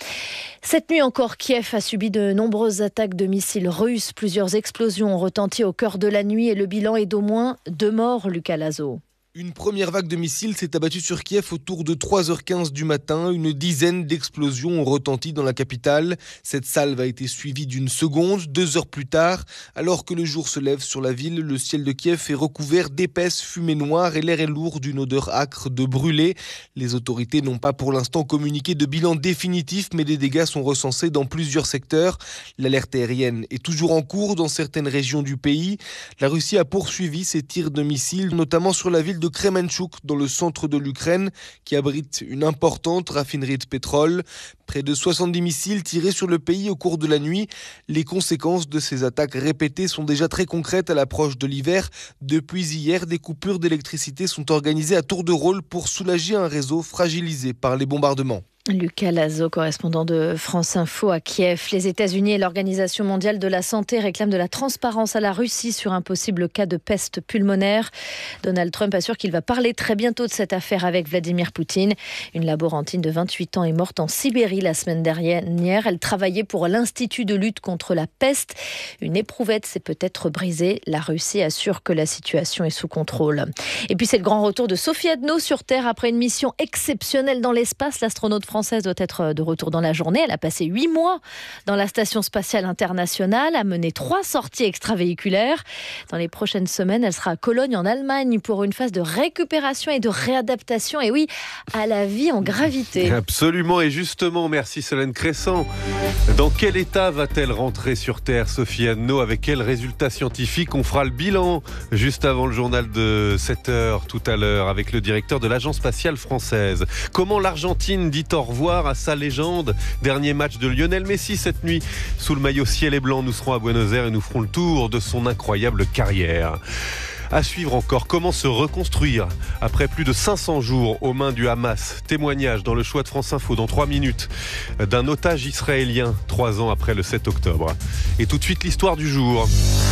Speaker 20: Cette nuit encore, Kiev a subi de nombreuses attaques de missiles russes. Plusieurs explosions ont retenti au cœur de la nuit et le bilan est d'au moins 2 morts, Lucas Lazo.
Speaker 11: Une première vague de missiles s'est abattue sur Kiev autour de 3h15 du matin. Une dizaine d'explosions ont retenti dans la capitale. Cette salve a été suivie d'une seconde, 2 heures plus tard. Alors que le jour se lève sur la ville, le ciel de Kiev est recouvert d'épaisses fumées noires et l'air est lourd d'une odeur âcre de brûlé. Les autorités n'ont pas pour l'instant communiqué de bilan définitif, mais des dégâts sont recensés dans plusieurs secteurs. L'alerte aérienne est toujours en cours dans certaines régions du pays. La Russie a poursuivi ses tirs de missiles, notamment sur la ville de Kremenchuk, dans le centre de l'Ukraine, qui abrite une importante raffinerie de pétrole. Près de 70 missiles tirés sur le pays au cours de la nuit. Les conséquences de ces attaques répétées sont déjà très concrètes à l'approche de l'hiver. Depuis hier, des coupures d'électricité sont organisées à tour de rôle pour soulager un réseau fragilisé par les bombardements.
Speaker 20: Lucas Lazo, correspondant de France Info à Kiev. Les États-Unis et l'Organisation mondiale de la santé réclament de la transparence à la Russie sur un possible cas de peste pulmonaire. Donald Trump assure qu'il va parler très bientôt de cette affaire avec Vladimir Poutine. Une laborantine de 28 ans est morte en Sibérie la semaine dernière. Elle travaillait pour l'Institut de lutte contre la peste. Une éprouvette s'est peut-être brisée. La Russie assure que la situation est sous contrôle. Et puis c'est le grand retour de Sophie Adno sur Terre après une mission exceptionnelle dans l'espace. L'astronaute française doit être de retour dans la journée. Elle a passé 8 mois dans la Station spatiale internationale, a mené 3 sorties extravéhiculaires. Dans les prochaines semaines, elle sera à Cologne, en Allemagne, pour une phase de récupération et de réadaptation, et oui, à la vie en gravité.
Speaker 17: Absolument, et justement, merci Solène Crescent. Dans quel état va-t-elle rentrer sur Terre, Sophie Adno? Avec quels résultats scientifiques? On fera le bilan juste avant le journal de 7h tout à l'heure avec le directeur de l'Agence spatiale française. Comment l'Argentine dit au revoir à sa légende? Dernier match de Lionel Messi cette nuit. Sous le maillot ciel et blanc, nous serons à Buenos Aires et nous ferons le tour de son incroyable carrière. À suivre encore, comment se reconstruire après plus de 500 jours aux mains du Hamas. Témoignage dans le choix de France Info dans 3 minutes d'un otage israélien 3 ans après le 7 octobre. Et tout de suite l'histoire du jour.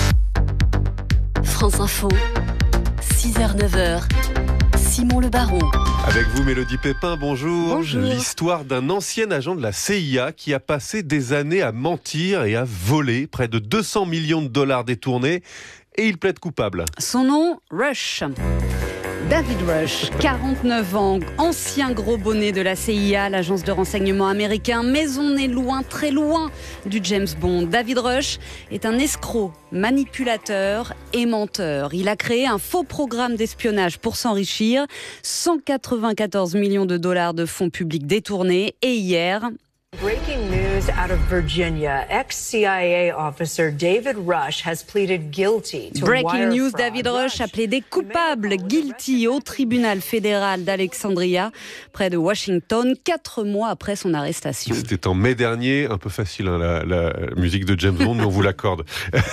Speaker 15: France Info, 6h-9h. Simon Le Baron.
Speaker 17: Avec vous, Mélodie Pépin, bonjour.
Speaker 15: Bonjour.
Speaker 17: L'histoire d'un ancien agent de la CIA qui a passé des années à mentir et à voler, près de 200 millions de dollars détournés, et il plaide coupable.
Speaker 24: Son nom, Rush. David Rush, 49 ans, ancien gros bonnet de la CIA, l'agence de renseignement américain, mais on est loin, très loin du James Bond. David Rush est un escroc, manipulateur et menteur. Il a créé un faux programme d'espionnage pour s'enrichir, 194 millions de dollars de fonds publics détournés, et hier...
Speaker 25: Breaking news.
Speaker 10: news out of Virginia. Ex-CIA officer David Rush has pleaded guilty to
Speaker 24: Breaking news, David Rush a plaidé coupable, guilty, au tribunal fédéral d'Alexandria, près de Washington, 4 mois après son arrestation.
Speaker 17: C'était en mai dernier, un peu facile la musique de James Bond, mais on vous l'accorde.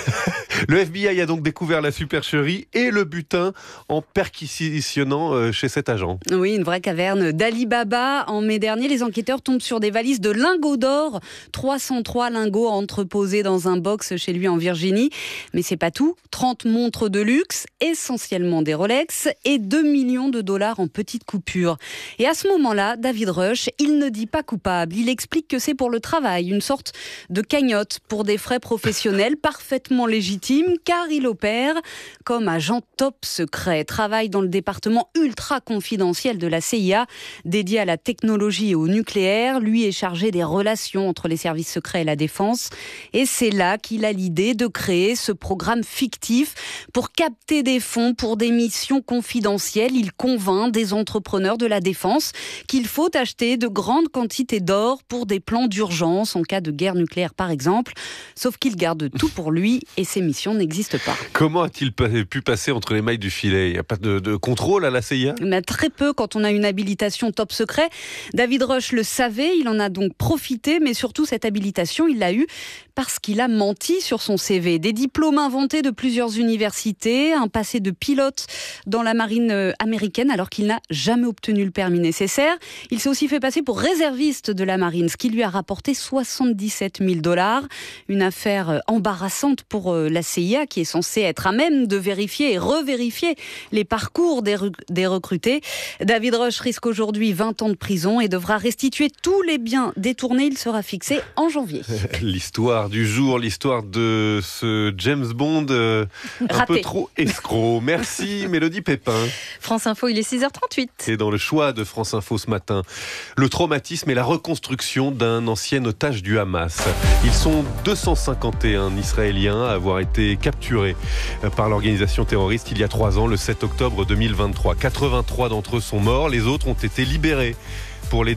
Speaker 17: Le FBI a donc découvert la supercherie et le butin en perquisitionnant chez cet agent.
Speaker 24: Oui, une vraie caverne d'Ali Baba. En mai dernier, les enquêteurs tombent sur des valises de lingots d'or. 303 lingots entreposés dans un box chez lui en Virginie. Mais c'est pas tout. 30 montres de luxe, essentiellement des Rolex, et 2 millions de dollars en petites coupures. Et à ce moment-là, David Rush, il ne dit pas coupable. Il explique que c'est pour le travail, une sorte de cagnotte pour des frais professionnels parfaitement légitimes, car il opère comme agent top secret, travaille dans le département ultra confidentiel de la CIA, dédié à la technologie et au nucléaire. Lui est chargé des relations entre les services secrets et la défense. Et c'est là qu'il a l'idée de créer ce programme fictif pour capter des fonds pour des missions confidentielles. Il convainc des entrepreneurs de la défense qu'il faut acheter de grandes quantités d'or pour des plans d'urgence en cas de guerre nucléaire par exemple. Sauf qu'il garde tout pour lui et ses missions n'existent pas.
Speaker 17: Comment a-t-il pu passer entre les mailles du filet ? Il n'y a pas de contrôle à la CIA ?
Speaker 24: Mais très peu quand on a une habilitation top secret. David Rush le savait, il en a donc profité, mais surtout cette habilitation, il l'a eue parce qu'il a menti sur son CV. Des diplômes inventés de plusieurs universités, un passé de pilote dans la marine américaine alors qu'il n'a jamais obtenu le permis nécessaire. Il s'est aussi fait passer pour réserviste de la marine, ce qui lui a rapporté 77 000 $. Une affaire embarrassante pour la CIA qui est censée être à même de vérifier et revérifier les parcours des recrutés. David Rush risque aujourd'hui 20 ans de prison et devra restituer tous les biens détournés. Il sera fixé en janvier.
Speaker 17: L'histoire du jour, l'histoire de ce James Bond un peu trop escroc. Merci Mélodie Pépin.
Speaker 16: France Info, il est 6h38.
Speaker 17: Et dans le choix de France Info ce matin, le traumatisme et la reconstruction d'un ancien otage du Hamas. Ils sont 251 Israéliens à avoir été capturés par l'organisation terroriste il y a 3 ans, le 7 octobre 2023. 83 d'entre eux sont morts, les autres ont été libérés pour les